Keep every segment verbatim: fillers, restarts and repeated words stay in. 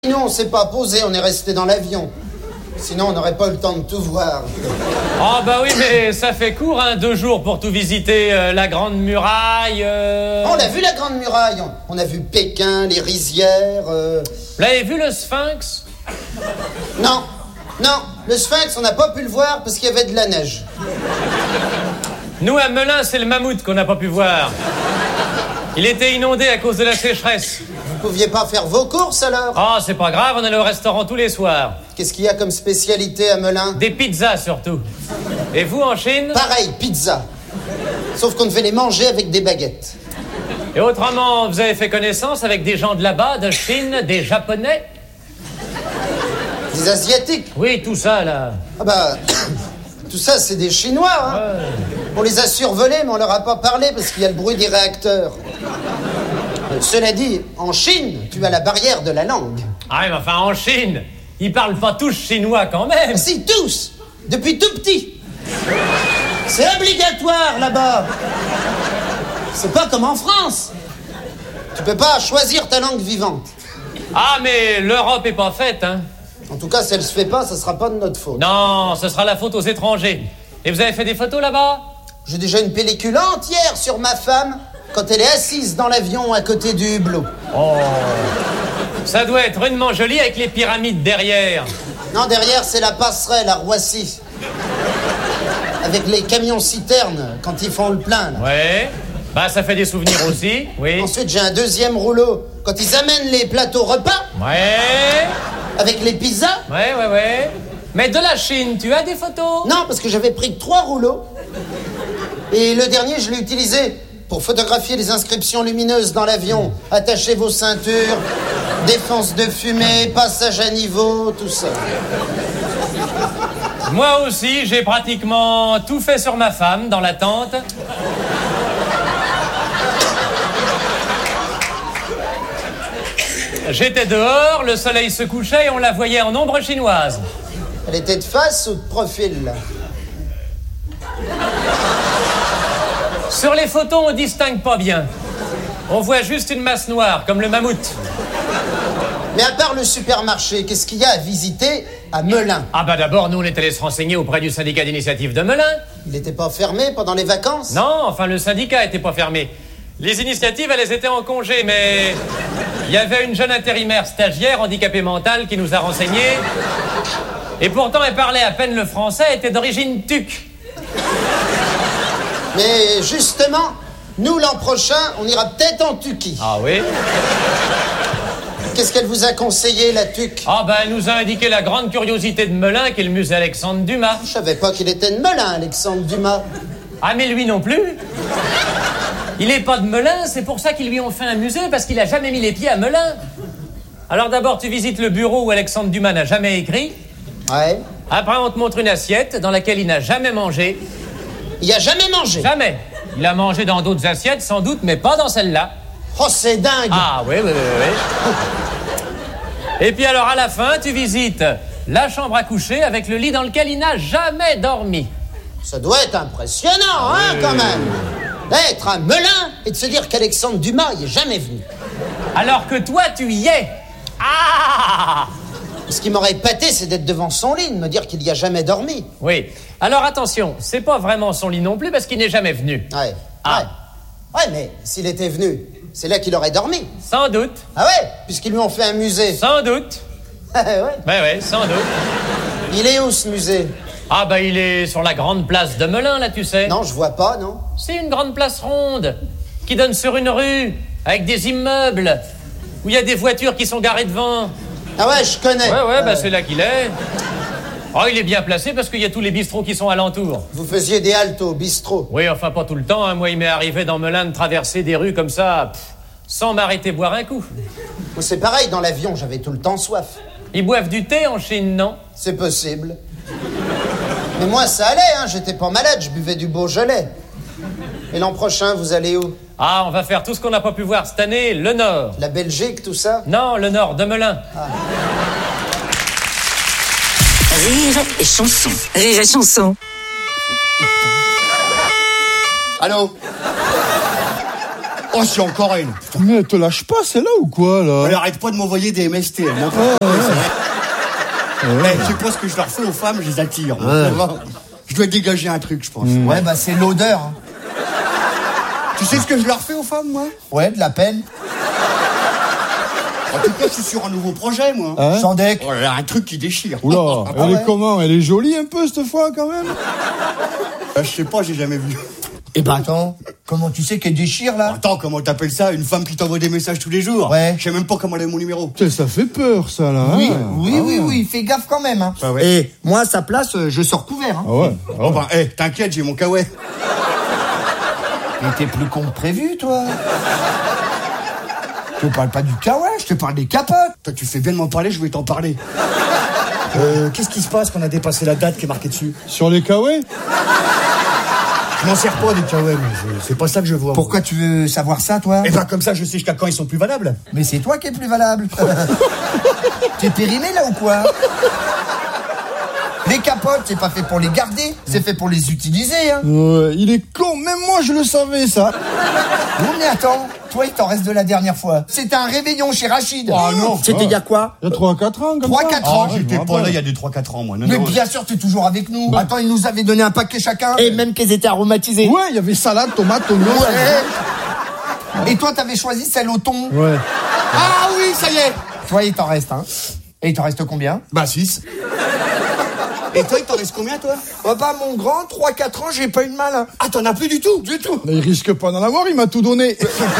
Nous, on s'est pas posé, on est resté dans l'avion. Sinon, on n'aurait pas eu le temps de tout voir. Oh bah oui, mais ça fait court, hein, deux jours pour tout visiter, euh, la Grande Muraille... Euh... On a vu la Grande Muraille, on a vu Pékin, les rizières... Euh... Vous l'avez vu, le Sphinx? Non, non, le Sphinx, on n'a pas pu le voir parce qu'il y avait de la neige. Nous, à Melun, c'est le mammouth qu'on n'a pas pu voir. Il était inondé à cause de la sécheresse. Vous pouviez pas faire vos courses, alors? Oh, c'est pas grave, on allait au restaurant tous les soirs. Qu'est-ce qu'il y a comme spécialité à Melun? Des pizzas, surtout. Et vous, en Chine? Pareil, pizza. Sauf qu'on devait les manger avec des baguettes. Et autrement, vous avez fait connaissance avec des gens de là-bas, de Chine, des Japonais? Des Asiatiques? Oui, tout ça, là. Ah bah... tout ça, c'est des Chinois, hein. Ouais. On les a survolés, mais on leur a pas parlé parce qu'il y a le bruit des réacteurs. Cela dit, en Chine, tu as la barrière de la langue. Ah, mais enfin, en Chine, ils parlent pas tous chinois, quand même. Si, tous. Depuis tout petit. C'est obligatoire, là-bas. C'est pas comme en France. Tu peux pas choisir ta langue vivante. Ah, mais l'Europe est pas faite, hein. En tout cas, si elle se fait pas, ça sera pas de notre faute. Non, ce sera la faute aux étrangers. Et vous avez fait des photos là-bas? J'ai déjà une pellicule entière sur ma femme quand elle est assise dans l'avion à côté du hublot. Oh, ça doit être rudement joli avec les pyramides derrière. Non, derrière, c'est la passerelle à Roissy. Avec les camions-citernes, quand ils font le plein, là. Ouais, bah ça fait des souvenirs aussi, oui. Ensuite, j'ai un deuxième rouleau. Quand ils amènent les plateaux repas. Ouais. Avec les pizzas. Ouais, ouais, ouais. Mais de la Chine, tu as des photos? Non, parce que j'avais pris que trois rouleaux. Et le dernier, je l'ai utilisé pour photographier les inscriptions lumineuses dans l'avion. Attachez vos ceintures, défense de fumée, passage à niveau, tout ça. Moi aussi, j'ai pratiquement tout fait sur ma femme dans la tente. J'étais dehors, le soleil se couchait et on la voyait en ombre chinoise. Elle était de face ou de profil, là? Sur les photos, on distingue pas bien. On voit juste une masse noire, comme le mammouth. Mais à part le supermarché, qu'est-ce qu'il y a à visiter à Melun? Ah bah d'abord, nous, on est allés se renseigner auprès du syndicat d'initiative de Melun. Il n'était pas fermé pendant les vacances? Non, enfin, le syndicat était pas fermé. Les initiatives, elles étaient en congé, mais... il y avait une jeune intérimaire stagiaire handicapée mentale qui nous a renseignés. Et pourtant, elle parlait à peine le français, elle était d'origine tuque. Mais justement, nous, l'an prochain, on ira peut-être en Tuquie. Ah oui? Qu'est-ce qu'elle vous a conseillé, la Tuque? Ah ben, elle nous a indiqué la grande curiosité de Melun, qui est le musée Alexandre Dumas. Je savais pas qu'il était de Melun, Alexandre Dumas. Ah, mais lui non plus. Il est pas de Melun, c'est pour ça qu'ils lui ont fait un musée, parce qu'il a jamais mis les pieds à Melun. Alors d'abord, tu visites le bureau où Alexandre Dumas n'a jamais écrit. Ouais. Après, on te montre une assiette dans laquelle il n'a jamais mangé. Il a jamais mangé? Jamais. Il a mangé dans d'autres assiettes, sans doute, mais pas dans celle-là. Oh, c'est dingue! Ah, oui, oui, oui, oui. Et puis alors, à la fin, tu visites la chambre à coucher avec le lit dans lequel il n'a jamais dormi. Ça doit être impressionnant, hein, quand même. D'être à Melun et de se dire qu'Alexandre Dumas y est jamais venu. Alors que toi, tu y es. Ah! Ce qui m'aurait épaté, c'est d'être devant son lit, de me dire qu'il y a jamais dormi. Oui. Alors attention, c'est pas vraiment son lit non plus parce qu'il n'est jamais venu. Ouais. Ah. Ouais. Ouais, mais s'il était venu, c'est là qu'il aurait dormi. Sans doute. Ah ouais, puisqu'ils lui ont fait un musée. Sans doute. Ah ouais. Ouais, ouais, sans doute. Il est où, ce musée? Ah bah il est sur la grande place de Melun, là, tu sais. Non, je vois pas, non. C'est une grande place ronde qui donne sur une rue avec des immeubles où il y a des voitures qui sont garées devant. Ah ouais, je connais. Ouais, ouais, euh... bah c'est là qu'il est. Oh, il est bien placé parce qu'il y a tous les bistrots qui sont alentour. Vous faisiez des haltes au bistrot? Oui, enfin pas tout le temps, hein. Moi, il m'est arrivé dans Melun de traverser des rues comme ça, pff, sans m'arrêter boire un coup. C'est pareil, dans l'avion, j'avais tout le temps soif. Ils boivent du thé en Chine, non? C'est possible. Mais moi, ça allait, hein, j'étais pas malade, je buvais du Beaujolais. Et l'an prochain, vous allez où? Ah, on va faire tout ce qu'on n'a pas pu voir cette année, le Nord. La Belgique, tout ça? Non, le Nord, de Melun. Ah. Rire et chanson. Rire et chanson. Allô? Oh, c'est encore une. Mais elle te lâche pas, celle-là, ou quoi, là? Elle arrête pas de m'envoyer des M S T. Elle m'en fait. Ah, ouais. Ouais. Hey, je sais pas ce que je leur fais aux femmes, je les attire. Ouais. Je dois dégager un truc, je pense. Mmh. Ouais, bah c'est l'odeur. Hein. Tu sais ce que je leur fais aux femmes, moi? Ouais, de la peine. En tout cas, je suis sur un nouveau projet, moi. Hein? Sandek. Oh là là, un truc qui déchire. Oula, Ah, elle ouais. est comment? Elle est jolie un peu, cette fois, quand même? Euh, je sais pas, j'ai jamais vu. Eh ben attends, comment tu sais qu'elle déchire là? Attends, comment t'appelles ça? Une femme qui t'envoie des messages tous les jours? Ouais. Je sais même pas comment elle a mon numéro. Putain, ça fait peur, ça, là. Oui, hein. oui, Ah oui, ouais. oui, fais gaffe quand même. Hein. Ah ouais. Et moi, à sa place, euh, je sors couvert. Hein. Ah ouais. Ah Oh ouais. bah, hé, t'inquiète, j'ai mon kawaii. Mais t'es plus con que prévu, toi. Je te parle pas du kawaii, je te parle des capotes. Toi, tu fais bien de m'en parler, je vais t'en parler. Euh, qu'est-ce qui se passe qu'on a dépassé la date qui est marquée dessus? Sur les kawaii? Je m'en sers pas des kawaii, mais je- c'est pas ça que je vois. Pourquoi tu veux savoir ça, toi? Eh ben, comme ça, je sais jusqu'à quand ils sont plus valables. Mais c'est toi qui es plus valable. T'es périmé là ou quoi? Les capotes, c'est pas fait pour les garder, c'est fait pour les utiliser. Hein. Ouais, il est con, même moi je le savais, ça. Non mais attends, toi il t'en reste de la dernière fois. C'était un réveillon chez Rachid. Ah non. C'était il y a quoi? Il y a trois à quatre ans, comme trois ça. quatre Ah, ans. j'étais je me pas là rappelle. il y a des trois quatre ans, moi. Non, Mais non, bien sûr, t'es toujours avec nous. Attends, ils nous avaient donné un paquet chacun. Et même qu'ils étaient aromatisés. Ouais, il y avait salade, tomate, oignon. Ouais. Et toi, t'avais choisi celle au thon. Ouais. Ah oui, ça y est. Toi, il t'en reste, hein. Et il t'en reste combien? Bah, six. Et toi, il t'en reste combien, toi? Oh bah, mon grand, trois quatre ans, j'ai pas eu de mal. Hein. Ah, t'en as plus du tout? Du tout. Mais il risque pas d'en avoir, il m'a tout donné.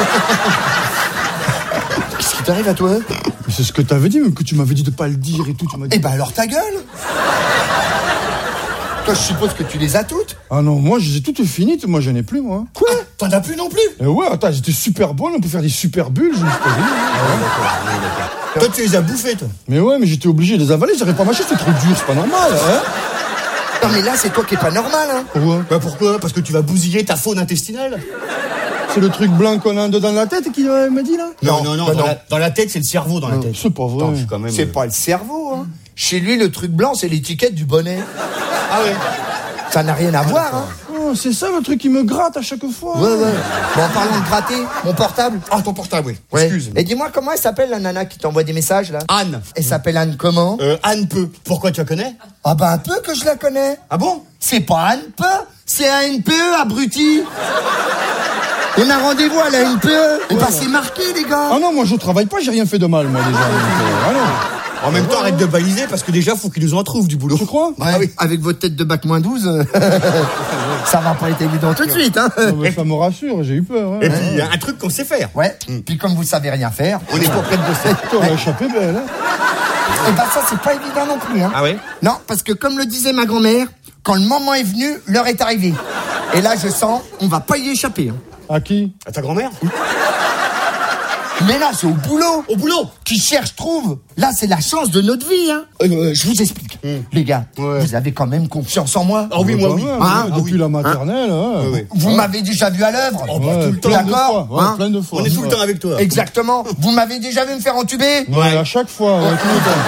Qu'est-ce qui t'arrive à toi? Mais c'est ce que t'avais dit, même que tu m'avais dit de pas le dire et tout. Tu m'as dit. Eh ben alors ta gueule. Toi, je suppose que tu les as toutes. Ah non, moi, je les ai toutes finies, moi, j'en ai plus, moi. Quoi? T'en as plus non plus? Eh ouais, attends, elles étaient super bonnes, on peut faire des super bulles, je me suis pas dit. Toi, tu les as bouffés, toi. Mais ouais, mais j'étais obligé de les avaler, j'arrive pas à mâcher, c'est trop dur, c'est pas normal, hein. Non mais là, c'est toi qui est pas normal, hein. Pourquoi? Bah, pourquoi? Parce que tu vas bousiller ta faune intestinale? C'est le truc blanc qu'on a en dedans de la tête qui euh, m'a dit, là? Non, non, non, bah dans, non. La, dans la tête, c'est le cerveau dans la tête. C'est pas vrai. Attends, je suis quand même... C'est pas le cerveau, hein. Chez lui, le truc blanc, c'est l'étiquette du bonnet. Ah ouais. Ça n'a rien à voir, hein. Oh, c'est ça le truc qui me gratte à chaque fois. Ouais, ouais. Bon, en parlant de gratter, mon portable. Ah, ton portable, oui. Ouais. Excuse. Et dis-moi, comment elle s'appelle la nana qui t'envoie des messages, là? Anne. Elle s'appelle Anne comment? Euh, Anne Peu. Pourquoi tu la connais? Ah bah un peu que je la connais. Ah bon? C'est pas Anne Peu, c'est A N P E, abruti. On a rendez-vous à la A N P E. Et bah c'est marqué, les gars. Ah non, moi je travaille pas, j'ai rien fait de mal, moi, déjà. Donc, euh, ah non. En même temps, arrête de baliser parce que déjà, faut qu'ils nous en trouvent du boulot. Tu crois? Ouais, Ah oui. avec votre tête de bac moins douze, euh, ça va pas être évident tout de suite, hein. Non, mais ça me rassure, j'ai eu peur. Hein. Et puis, il y a un truc qu'on sait faire. Ouais, puis comme vous savez rien faire, On est pas près de bosser. Toi, on a échappé belle, hein. et bah ça c'est pas évident non plus, hein. Ah ouais? Non, parce que comme le disait ma grand-mère, quand le moment est venu, l'heure est arrivée. Et là je sens, on va pas y échapper, hein. À qui? À ta grand-mère? Mais là c'est au boulot. Au boulot. Qui cherche, trouve. Là, c'est la chance de notre vie, hein. Euh, je vous explique. Les gars, Ouais. vous avez quand même confiance en moi. Ah oui, moi, oui. Bah, Hein? ouais, depuis la maternelle, hein. Oui, oui. Vous m'avez déjà vu à l'œuvre. Oh, bah, Ouais, tout le temps. plein de D'accord, fois, ouais, hein. plein de fois. On est tout le Ouais. temps avec toi. Exactement. Vous m'avez déjà vu me faire entuber. Ouais, à chaque fois, ouais, tout le temps.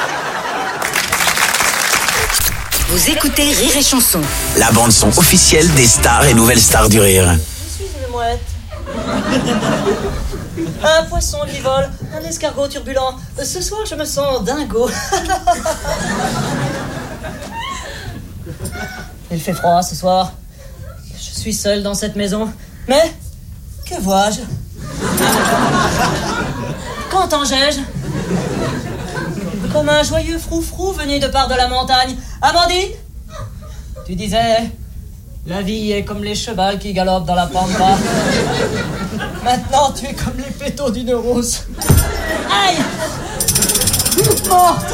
Vous écoutez Rire et Chanson. La bande son officielle des stars et nouvelles stars du rire. Je suis une mouette. Un poisson qui vole, un escargot turbulent. Ce soir, je me sens dingo. Il fait froid ce soir. Je suis seul dans cette maison. Mais que vois-je? Qu'entends-je? Comme un joyeux froufrou venu de part de la montagne. Amandine, tu disais, la vie est comme les chevals qui galopent dans la pampa. Maintenant, tu es comme les pétaux d'une rose. Aïe! Morte!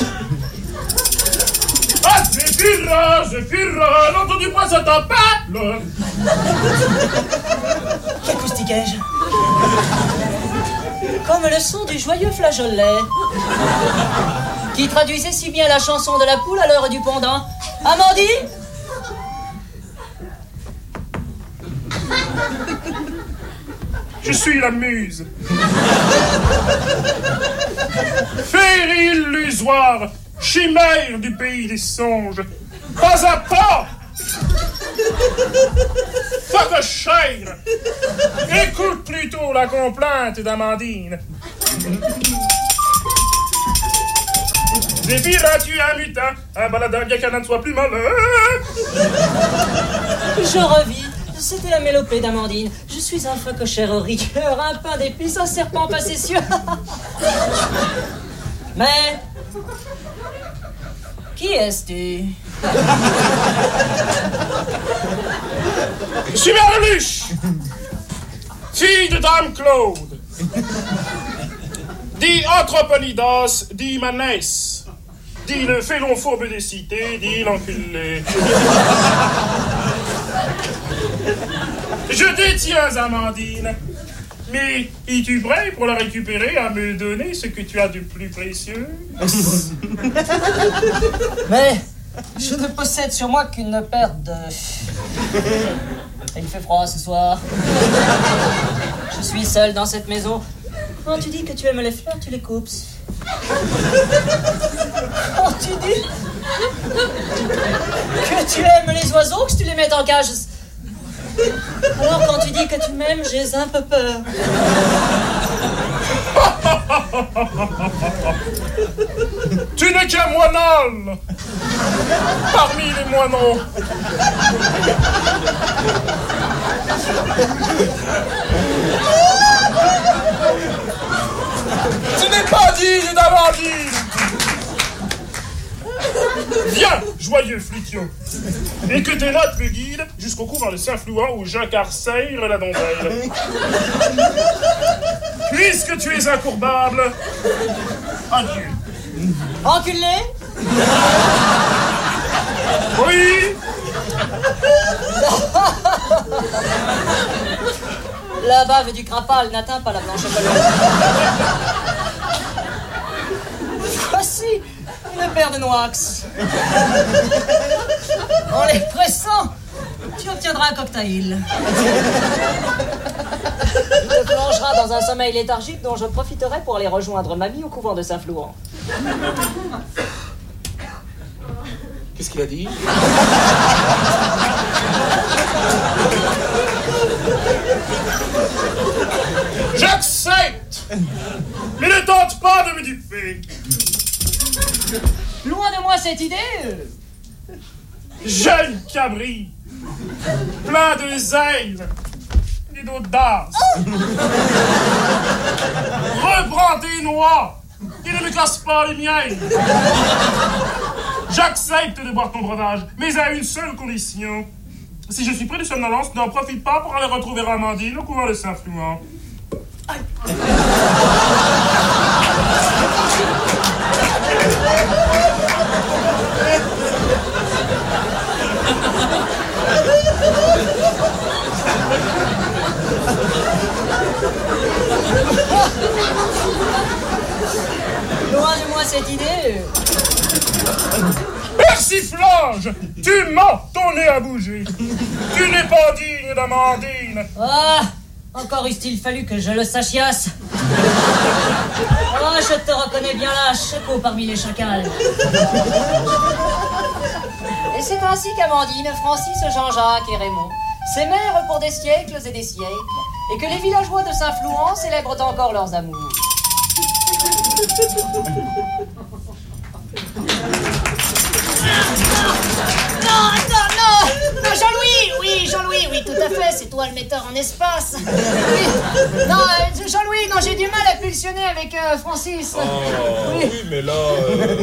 Ah, Zéphyra, Zéphyra, l'entends-tu-moi, ça t'appelle? Qu'acoustiquai-je? Comme le son du joyeux flageolet, qui traduisait si bien la chanson de la poule à l'heure du pendant. Amandine? Je suis la muse. Féerie illusoire, chimère du pays des songes. Pas à pas, Phacochère! Écoute plutôt la complainte d'Amandine. Zéphyr, tu es un mutin, un baladin bien qu'un ne soit plus malin. Je revis. C'était la mélopée d'Amandine. Je suis un phacochère au rigueur, un pain d'épices, un serpent facétieux. Mais... Qui es-tu? Je suis Merluche, fille de Dame Claude. Dit Anthroponidas, dit Manès. Dit le félon fourbe des cités, dit l'enculé. Je détiens Amandine. Mais es-tu prêt pour la récupérer à me donner ce que tu as de plus précieux? Mais je ne possède sur moi qu'une paire de... Il fait froid ce soir. Je suis seul dans cette maison. Quand tu dis que tu aimes les fleurs, tu les coupes. Quand tu dis que tu aimes les oiseaux, que tu les mets en cage. Alors quand tu dis que tu m'aimes, j'ai un peu peur. Tu n'es qu'un moinol parmi les moineaux. Tu n'es pas digne d'Amandine. Viens, joyeux flutio, et que tes notes me guident jusqu'au couvent de Saint-Flouan où j'incarcère la dentelle. Puisque tu es incourbable, adieu. Enculé? Oui. La bave du crapal n'atteint pas la blanche colonne. Voici une paire de noix. En les pressant, tu obtiendras un cocktail. Tu te plongeras dans un sommeil léthargique dont je profiterai pour aller rejoindre mamie au couvent de Saint-Flouan. Qu'est-ce qu'il a dit? J'accepte, mais ne tente pas de me duper. Loin de moi cette idée. Jeune cabri, plein de zèle et d'audace. Reprends tes noix et ne me casse pas les miennes. J'accepte de boire ton breuvage, mais à une seule condition. Si je suis près de somnolence, n'en profite pas pour aller retrouver Amandine au couvent de Saint-Flouan. Loin de moi cette idée. Persiflage, tu mens, ton nez a bougé. Tu n'es pas digne d'Amandine. Ah, encore eût-il fallu que je le sachiasse. Oh, je te reconnais bien là, chapeau parmi les chacals. Et c'est ainsi qu'Amandine, Francis, Jean-Jacques et Raymond s'aimèrent pour des siècles et des siècles, et que les villageois de Saint-Flouan célèbrent encore leurs amours. Non, attends, non, non, Jean-Louis, oui, Jean-Louis, oui, tout à fait, c'est toi le metteur en espace. Oui. Non, euh, Jean-Louis, non, j'ai du mal à pulsionner avec euh, Francis. Oh, oui. oui, mais là... Euh...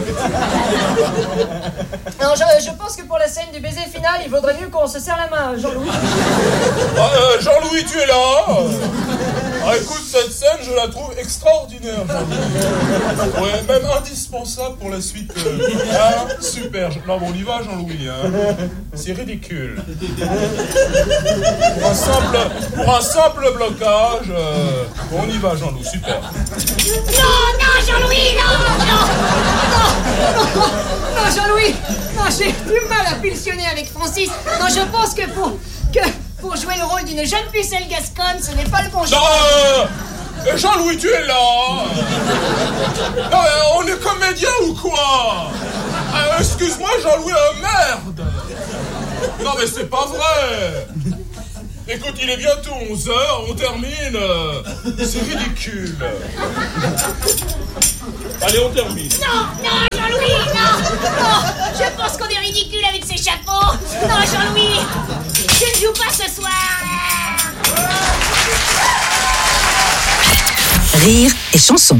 Non, je, je pense que pour la scène du baiser final, il vaudrait mieux qu'on se serre la main, Jean-Louis. Ah, euh, Jean-Louis, tu es là? Ah, écoute, cette scène, je la trouve extraordinaire, Jean-Louis. Ouais, même indispensable pour la suite. Euh... Ah, super. Non, bon, on y va, Jean-Louis, hein. C'est ridicule. Pour un simple, pour un simple blocage, euh... on y va, Jean-Louis, super. Non, non, Jean-Louis, non, non, non, non, non, Jean-Louis, non, j'ai du mal à pulsionner avec Francis. Non, je pense que pour, que pour jouer le rôle d'une jeune pucelle gasconne, ce n'est pas le bon choix. Non, euh, Jean-Louis, tu es là. Non, euh, on est comédien ou quoi? euh, Excuse-moi, Jean-Louis, euh, merde. Non mais c'est pas vrai. Écoute, il est bientôt onze heures, on termine. C'est ridicule. Allez, on termine. Non, non, Jean-Louis, non, non. Je pense qu'on est ridicule avec ces chapeaux. Non, Jean-Louis, je ne joue pas ce soir. Rire et chanson.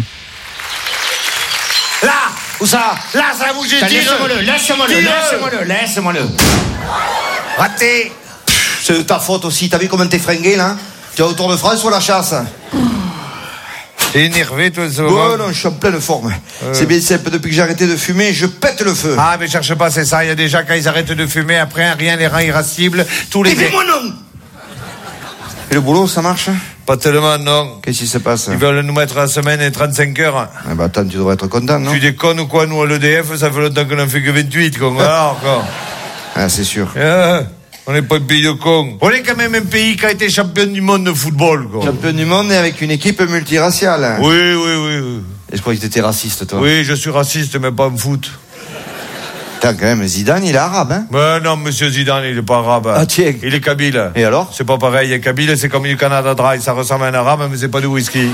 Là, où ça? Là, ça a bougé. Laisse-moi-le, laisse-moi-le, laisse-moi-le, laisse-moi-le. Raté. C'est de ta faute aussi. T'as vu comment t'es fringué, là? Tu es au Tour de France ou à la chasse? T'es énervé, toi, ce moment? moment? Non, je suis en pleine forme. Euh. C'est bien simple. Depuis que j'ai arrêté de fumer, je pète le feu. Ah, mais cherche pas, c'est ça. Il y a déjà, quand ils arrêtent de fumer, après, rien les rend irascibles. Tous les... Et fais-moi non! Et le boulot, ça marche? Pas tellement, non. Qu'est-ce qui se passe? Ils veulent nous mettre la semaine et trente-cinq heures. Ah bah attends, tu devrais être content, non? Tu déconnes ou quoi? Nous, à l'E D F, ça fait longtemps qu'on en fait que vingt-huit, quoi. Alors, quoi. Ah, c'est sûr. Ah, on n'est pas un pays de cons. On est quand même un pays qui a été champion du monde de football, quoi. Champion du monde et avec une équipe multiraciale. Oui, oui, oui, oui. Et je croyais que t'étais raciste, toi. Oui, je suis raciste, mais pas en foot. Putain, quand même, Zidane, il est arabe, hein? Ben non, monsieur Zidane, il est pas arabe. Ah, tiens. Il est kabyle. Et alors? C'est pas pareil. Kabyle, c'est comme du Canada Dry. Ça ressemble à un arabe, mais c'est pas du whisky.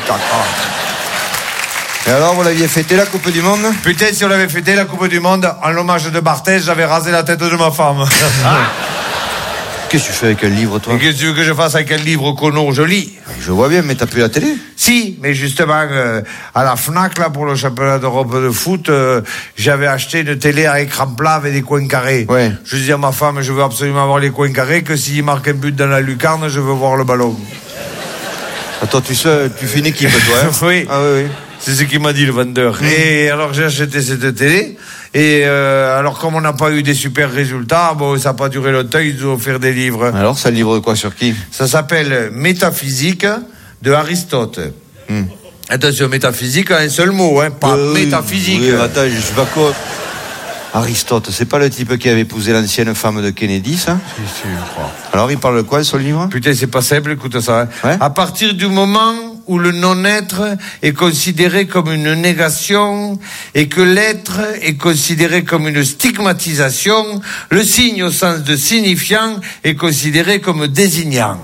Et alors, vous l'aviez fêté, la Coupe du Monde? Putain, si on l'avait fêté, la Coupe du Monde, en l'hommage de Barthez, j'avais rasé la tête de ma femme. Qu'est-ce que tu fais avec un livre, toi? Et qu'est-ce que tu veux que je fasse avec un livre, Cono? Je lis. Je vois bien, mais t'as plus la télé? Si, mais justement, euh, à la Fnac, là, pour le championnat d'Europe de foot, euh, j'avais acheté une télé à écran plat avec des coins carrés. Ouais. Je dis à ma femme, je veux absolument avoir les coins carrés, que s'il marque un but dans la lucarne, je veux voir le ballon. Attends, tu sais, tu fais une équipe, toi, hein? Oui. Ah oui, oui. C'est ce qu'il m'a dit, le vendeur. Mmh. Et alors, j'ai acheté cette télé. Et euh, alors, comme on n'a pas eu des super résultats, bon, ça n'a pas duré longtemps, ils ont offert des livres. Alors, c'est un livre de quoi, sur qui? Ça s'appelle Métaphysique de Aristote. Mmh. Attention, métaphysique, un seul mot, hein, pas euh, métaphysique. Oui, attends, je suis pas con. Aristote, c'est pas le type qui avait épousé l'ancienne femme de Kennedy, ça? Si, si, je crois. Alors, il parle de quoi, ce livre? Putain, c'est pas simple, écoute ça. Hein. Ouais? À partir du moment où le non-être est considéré comme une négation et que l'être est considéré comme une stigmatisation, le signe au sens de signifiant est considéré comme désignant.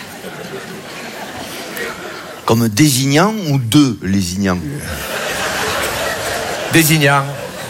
Comme désignant ou de lésignant? Désignant.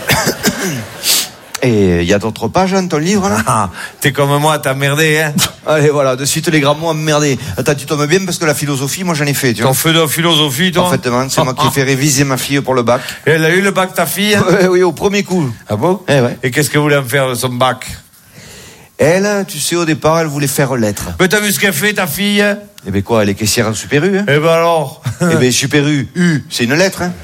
Et il y a d'autres pages dans ton livre, là? Ah, t'es comme moi, t'as merdé, hein? Allez, voilà, de suite les grands mots emmerdés. Attends, tu tombes bien parce que la philosophie, moi j'en ai fait, tu vois. T'en fais de la philosophie, toi? Parfaitement, c'est ah, moi ah. qui ai fait réviser ma fille pour le bac. Et elle a eu le bac, ta fille? Oui, oui, au premier coup. Ah bon? Eh ouais. Et qu'est-ce qu'elle voulait en faire de son bac? Elle, tu sais, au départ, elle voulait faire lettres. Mais t'as vu ce qu'elle fait, ta fille? Eh ben quoi, elle est caissière en Super U, hein? Eh ben alors? Eh ben Super U, U, c'est une lettre, hein?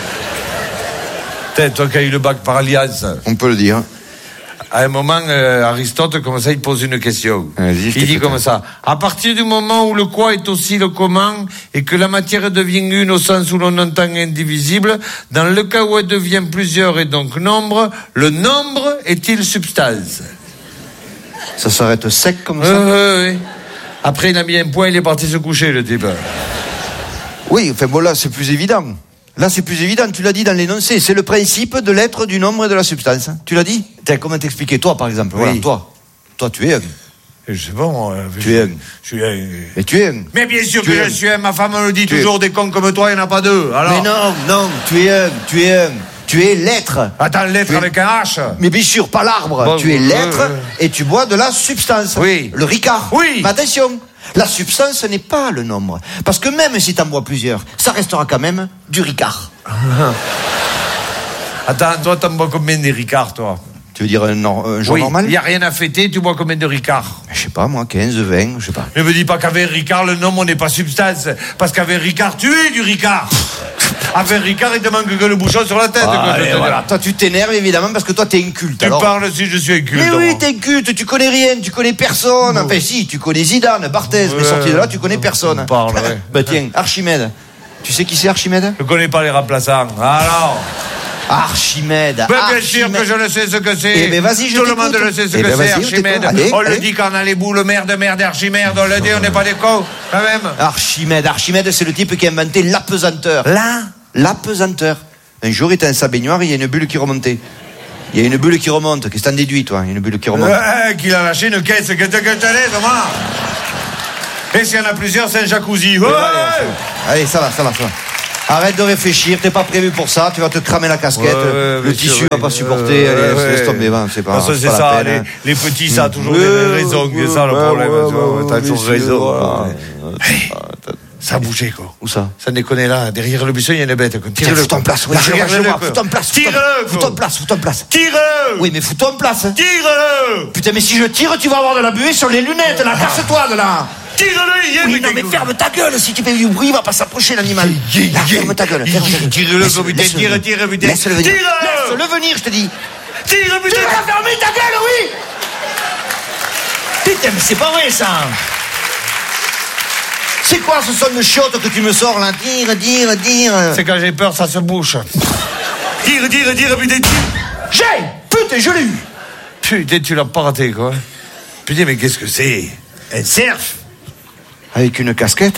T'es, toi qui as eu le bac par alliance. On peut le dire. À un moment, euh, Aristote, comme ça, il pose une question. Vas-y, il dit comme ça. À partir du moment où le quoi est aussi le comment, et que la matière devient une au sens où l'on entend indivisible, dans le cas où elle devient plusieurs et donc nombre, le nombre est-il substance? Ça s'arrête sec comme ça? euh, Oui. Après, il a mis un point, il est parti se coucher, le type. Oui, enfin bon, là, c'est plus évident. Là, c'est plus évident, tu l'as dit dans l'énoncé. C'est le principe de l'être, du nombre et de la substance. Tu l'as dit? T'as comment t'expliquer? Toi, par exemple. Oui. Voilà, toi. Toi, tu es un. Je sais pas, moi. Tu es un. Je suis un. Mais tu es un. Mais bien sûr tu que je un. suis un. Ma femme me le dit tu toujours, es... des cons comme toi, il n'y en a pas deux. Alors... Mais non, non, tu es un. Tu es un. Tu es l'être. Attends, l'être tu avec es... un H. Mais bien sûr, pas l'arbre. Bon, tu es l'être euh... et tu bois de la substance. Oui. Le Ricard. Oui. Mais attention. La substance n'est pas le nombre. Parce que même si t'en bois plusieurs, ça restera quand même du Ricard. Attends, toi, t'en bois combien de Ricard, toi? Tu veux dire un, un jour oui, normal? Il n'y a rien à fêter, tu bois combien de Ricard? Je sais pas, moi, quinze, vingt, je sais pas. Ne me dis pas qu'avec Ricard, le nombre n'est pas substance. Parce qu'avec Ricard, tu es du Ricard. Avec Ricard, il te manque que le bouchon sur la tête. Ah, allez, voilà. Toi, tu t'énerves, évidemment, parce que toi, t'es inculte. Tu alors... parles si je suis inculte. Mais oui, t'es inculte, tu connais rien, tu connais personne. Enfin, si, tu connais Zidane, Barthez, ouais, mais sorti de là, tu connais personne. On parle, ouais. Bah tiens, Archimède. Tu sais qui c'est, Archimède? Je connais pas les remplaçants. Alors... Archimède. Ben, bien sûr que je le sais ce que c'est. Eh ben vas-y, je Tout le monde le sait ce eh que ben c'est, Archimède. Allez, on allez. le dit quand on a les boules, merde, merde, Archimède. On le dit, on n'est pas des cons, quand même. Archimède, Archimède, c'est le type qui a inventé l'apesanteur. Là L'apesanteur. Un jour, il était dans sa baignoire, il y a une bulle qui remontait. Il y a une bulle qui remonte, qu'est-ce que t'en déduis, toi? Il y a une bulle qui remonte. Euh, qu'il a lâché une caisse, que te que te laisse, moi. Et s'il y en a plusieurs, c'est un jacuzzi. Ouais. Allez, ça va, ça va, ça va. Arrête de réfléchir, t'es pas prévu pour ça, tu vas te cramer la casquette, ouais, ouais, le tissu sûr, va pas supporter, euh, allez, ouais, laisse tomber, va, c'est pas, ça, c'est pas ça, la peine, les, hein. les petits, ça a toujours ouais, des raisons, ouais, c'est ça le ouais, problème, ouais, tu vois, ouais, t'as ouais, toujours ouais, raison. voilà. Hey, ça a bougé, quoi. Où ça? Ça déconne là, derrière le buisson, il y a une bête. Tire-le, fous-toi en place, oui, regarde-le, fous-toi en place, tire-le, fous-toi en place, fous-toi en place. Tire-le! Oui, mais fous-toi en place. Tire-le! Putain, mais si je tire, tu vas avoir de la buée sur les lunettes, là, casse-toi de là. Tire-le, il y a oui, non, mais ferme ta gueule, si tu fais du bruit, il va pas s'approcher l'animal. Là, ferme ta gueule, ferme ta gueule. Tire-le, comme il tire, tire, putain. Laisse-le venir. Tire-le! Laisse-le venir, je te dis. Tire, putain! Tu vas fermer ta gueule, oui! Putain, mais c'est pas vrai, ça! C'est quoi ce son de chiotte que tu me sors, là? Dire, dire, dire... C'est quand j'ai peur, ça se bouche. Tire, tire, tire, putain, tire! J'ai! Putain, je l'ai eu! Putain, tu l'as pas raté, quoi. Putain, mais qu'est-ce que c'est? Un cerf? Avec une casquette?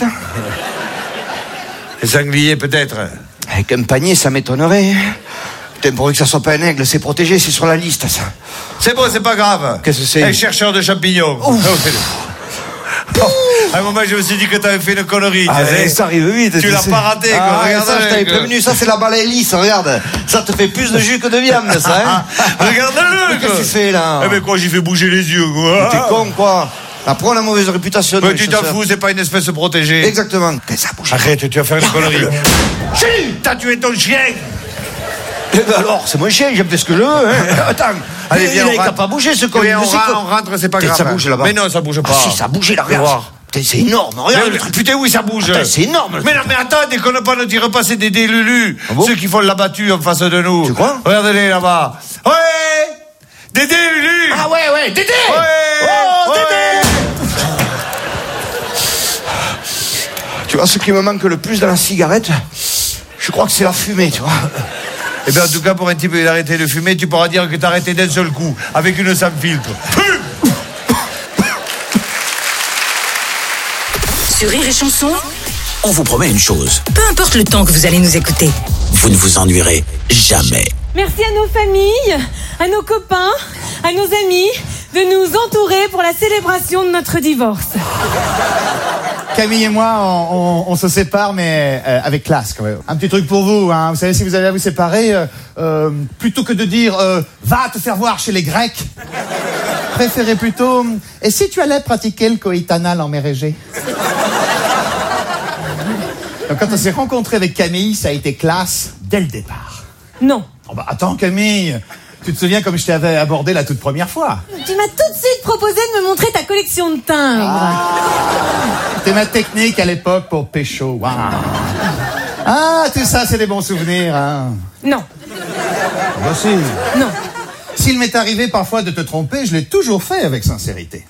Un sanglier, peut-être? Avec un panier, ça m'étonnerait. Putain, pourvu que ça soit pas un aigle, c'est protégé, c'est sur la liste, ça. C'est bon, c'est pas grave. Qu'est-ce que c'est? Un chercheur de champignons. Oh, à un moment, je me suis dit que t'avais fait une connerie. Ah, ouais, ça arrive vite. Tu l'as pas raté, quoi. Ah, regarde, ça, je t'avais prévenu. Ça, c'est la balai lisse, regarde. Ça te fait plus de jus que de viande, ça, hein. Regarde-le, qu'est-ce que tu fais, là? Eh ben, quoi, j'ai fait bouger les yeux, quoi. T'es con, quoi. Après, on a la mauvaise réputation. Mais tu t'en fous, c'est pas une espèce protégée. Exactement. Ça bouge. Arrête, tu vas faire une connerie. J'ai T'as tué ton chien. Eh ben alors, c'est mon chien, j'aime ce que je veux, hein. Attends. Allez, viens, il on n'a rentre. pas bougé, ce con. Oui, on, rentre, on rentre, c'est pas grave. Ça bouge là-bas. Mais non, ça bouge pas. Ah, si, ça a bougé, là, regarde. Putain, c'est énorme, regarde mais, le truc. Putain, oui, ça bouge. Attends, c'est énorme. Mais non, mais attends, déconne pas, ne tire pas, c'est des délulus. Ah bon? Ceux qui font la battue en face de nous. Tu crois? Regardez-les là-bas. Ouais! Des délulus! Ah ouais, ouais, Dédé! Ouais! Oh, ouais. Dédé! Tu vois, ce qui me manque le plus dans la cigarette, je crois que c'est la fumée, tu vois. Eh bien, en tout cas, pour un type qui a arrêté de fumer, tu pourras dire que t'as arrêté d'un seul coup, avec une sans filtre. Sur Rire et Chanson, On vous promet une chose, peu importe le temps que vous allez nous écouter. vous ne vous ennuierez jamais. Merci à nos familles, à nos copains, à nos amis de nous entourer pour la célébration de notre divorce. Camille et moi, on, on, on se sépare, mais euh, avec classe quand même. Un petit truc pour vous, hein. Vous savez, si vous allez vous séparer, euh, euh, plutôt que de dire euh, « va te faire voir chez les Grecs », préférez plutôt « et si tu allais pratiquer le coït anal en mer Égée ?» Donc quand on s'est rencontré avec Camille, ça a été classe dès le départ. Non. Oh bah attends Camille, tu te souviens comme je t'avais abordé la toute première fois? Tu m'as tout de suite proposé de me montrer ta collection de timbres. Ah, c'était ma technique à l'époque pour pécho. Wow. Ah, tout ça, c'est des bons souvenirs, hein. Non. Ah bah si. Non. S'il m'est arrivé parfois de te tromper, je l'ai toujours fait avec sincérité.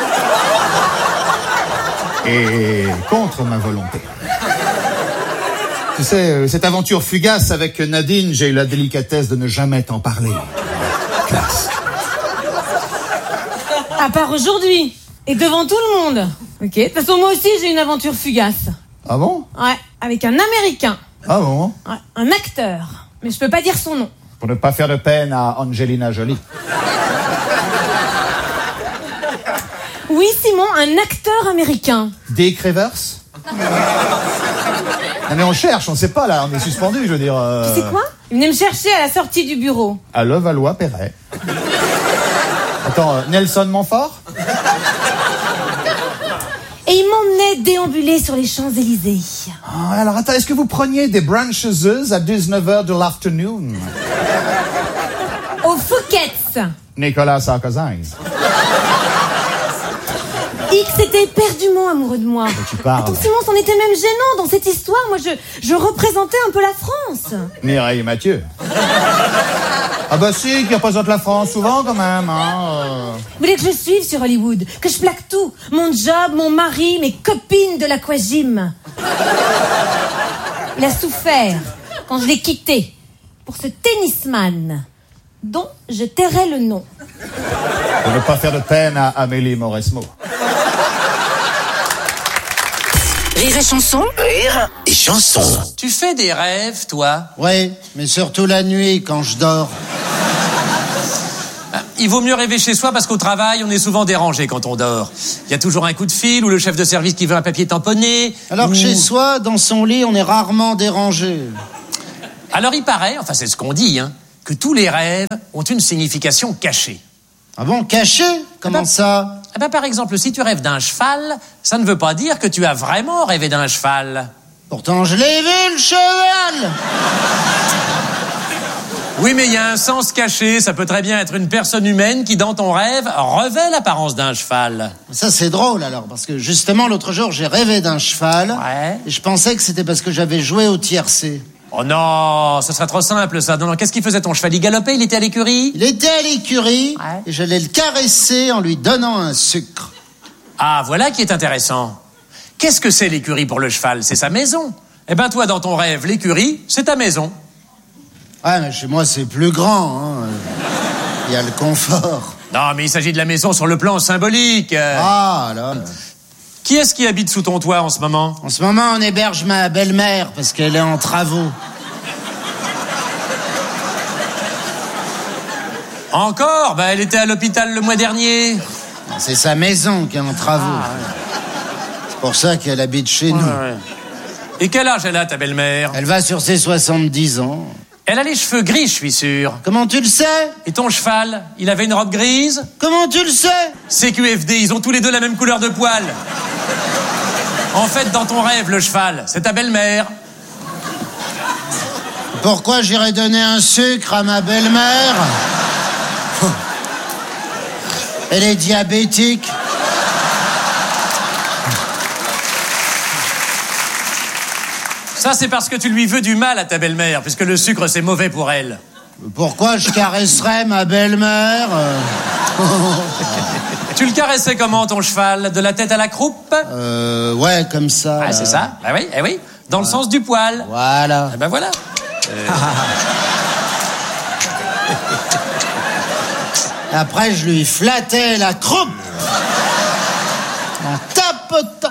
Et contre ma volonté. Tu sais, cette aventure fugace avec Nadine, j'ai eu la délicatesse de ne jamais t'en parler. Classe. À part aujourd'hui. Et devant tout le monde. Ok. De toute façon, moi aussi, j'ai une aventure fugace. Ah bon? Ouais. Avec un Américain. Ah bon? Ouais. Un acteur. Mais je peux pas dire son nom. Pour ne pas faire de peine à Angelina Jolie. Oui, Simon, un acteur américain. Dick Rivers? Ah mais on cherche, on sait pas là, on est suspendu, je veux dire... Euh... Tu sais quoi? Il venait me chercher à la sortie du bureau. À Levallois-Perret. Attends, euh, Nelson Montfort? Et il m'emmenait déambuler sur les Champs-Élysées. Oh, alors attends, est-ce que vous preniez des branches à dix-neuf heures de l'afternoon? Au Fouquet's. Nicolas Sarkozy. X était éperdument amoureux de moi. Tu parles. Attends, Simon, c'en était même gênant dans cette histoire. Moi, je, je représentais un peu la France. Mireille Mathieu. Ah bah si, qui représente la France souvent quand même, hein. Vous voulez que je suive sur Hollywood? Que je plaque tout? Mon job, mon mari, mes copines de l'aquagym. Il a souffert quand je l'ai quitté pour ce tennisman dont je tairai le nom. Pour ne pas faire de peine à Amélie Mauresmo. Rire et Chanson. Rire et Chanson. Tu fais des rêves, toi? Ouais, mais surtout la nuit quand je dors. il vaut mieux rêver chez soi parce qu'au travail, on est souvent dérangé quand on dort. Il y a toujours un coup de fil ou le chef de service qui veut un papier tamponné. Alors que ou... chez soi, dans son lit, on est rarement dérangé. Alors il paraît, enfin c'est ce qu'on dit, hein, que tous les rêves ont une signification cachée. Ah bon, cachée? Comment eh ben, ça? Eh ben, par exemple, si tu rêves d'un cheval, ça ne veut pas dire que tu as vraiment rêvé d'un cheval. Pourtant, je l'ai vu, le cheval! Oui, mais il y a un sens caché. Ça peut très bien être une personne humaine qui, dans ton rêve, revêt l'apparence d'un cheval. Ça, c'est drôle, alors, parce que justement, l'autre jour, j'ai rêvé d'un cheval. Ouais. Et je pensais que c'était parce que j'avais joué au tiercé. Oh non, ce serait trop simple, ça. Non, non, qu'est-ce qu'il faisait, ton cheval? Il galopait, il était à l'écurie? Il était à l'écurie, ouais. Et j'allais le caresser en lui donnant un sucre. Ah, voilà qui est intéressant. Qu'est-ce que c'est l'écurie pour le cheval? C'est sa maison. Eh ben, toi, dans ton rêve, l'écurie, c'est ta maison. Ouais, mais chez moi, c'est plus grand, hein. Il y a le confort. Non, mais il s'agit de la maison sur le plan symbolique. Ah, là. Qui est-ce qui habite sous ton toit en ce moment? En ce moment, on héberge ma belle-mère parce qu'elle est en travaux. Encore? Bah, elle était à l'hôpital le mois dernier. C'est sa maison qui est en travaux. Ah, ouais. C'est pour ça qu'elle habite chez ouais, nous. Ouais. Et quel âge elle a, ta belle-mère? Elle va sur ses soixante-dix ans. Elle a les cheveux gris, je suis sûr. Comment tu le sais? Et ton cheval, il avait une robe grise? Comment tu le sais? C Q F D, ils ont tous les deux la même couleur de poil. En fait, dans ton rêve, le cheval, c'est ta belle-mère. Pourquoi j'irais donner un sucre à ma belle-mère? Elle est diabétique. Ça, c'est parce que tu lui veux du mal à ta belle-mère, puisque le sucre, c'est mauvais pour elle. Pourquoi je caresserais ma belle-mère? Tu le caressais comment, ton cheval? De la tête à la croupe? Euh, ouais, comme ça. Ah, c'est ça? Ah oui, eh oui. Dans ouais. le sens du poil. Voilà. Eh ben voilà. Euh... Après, je lui flattais la croupe. En tapotant.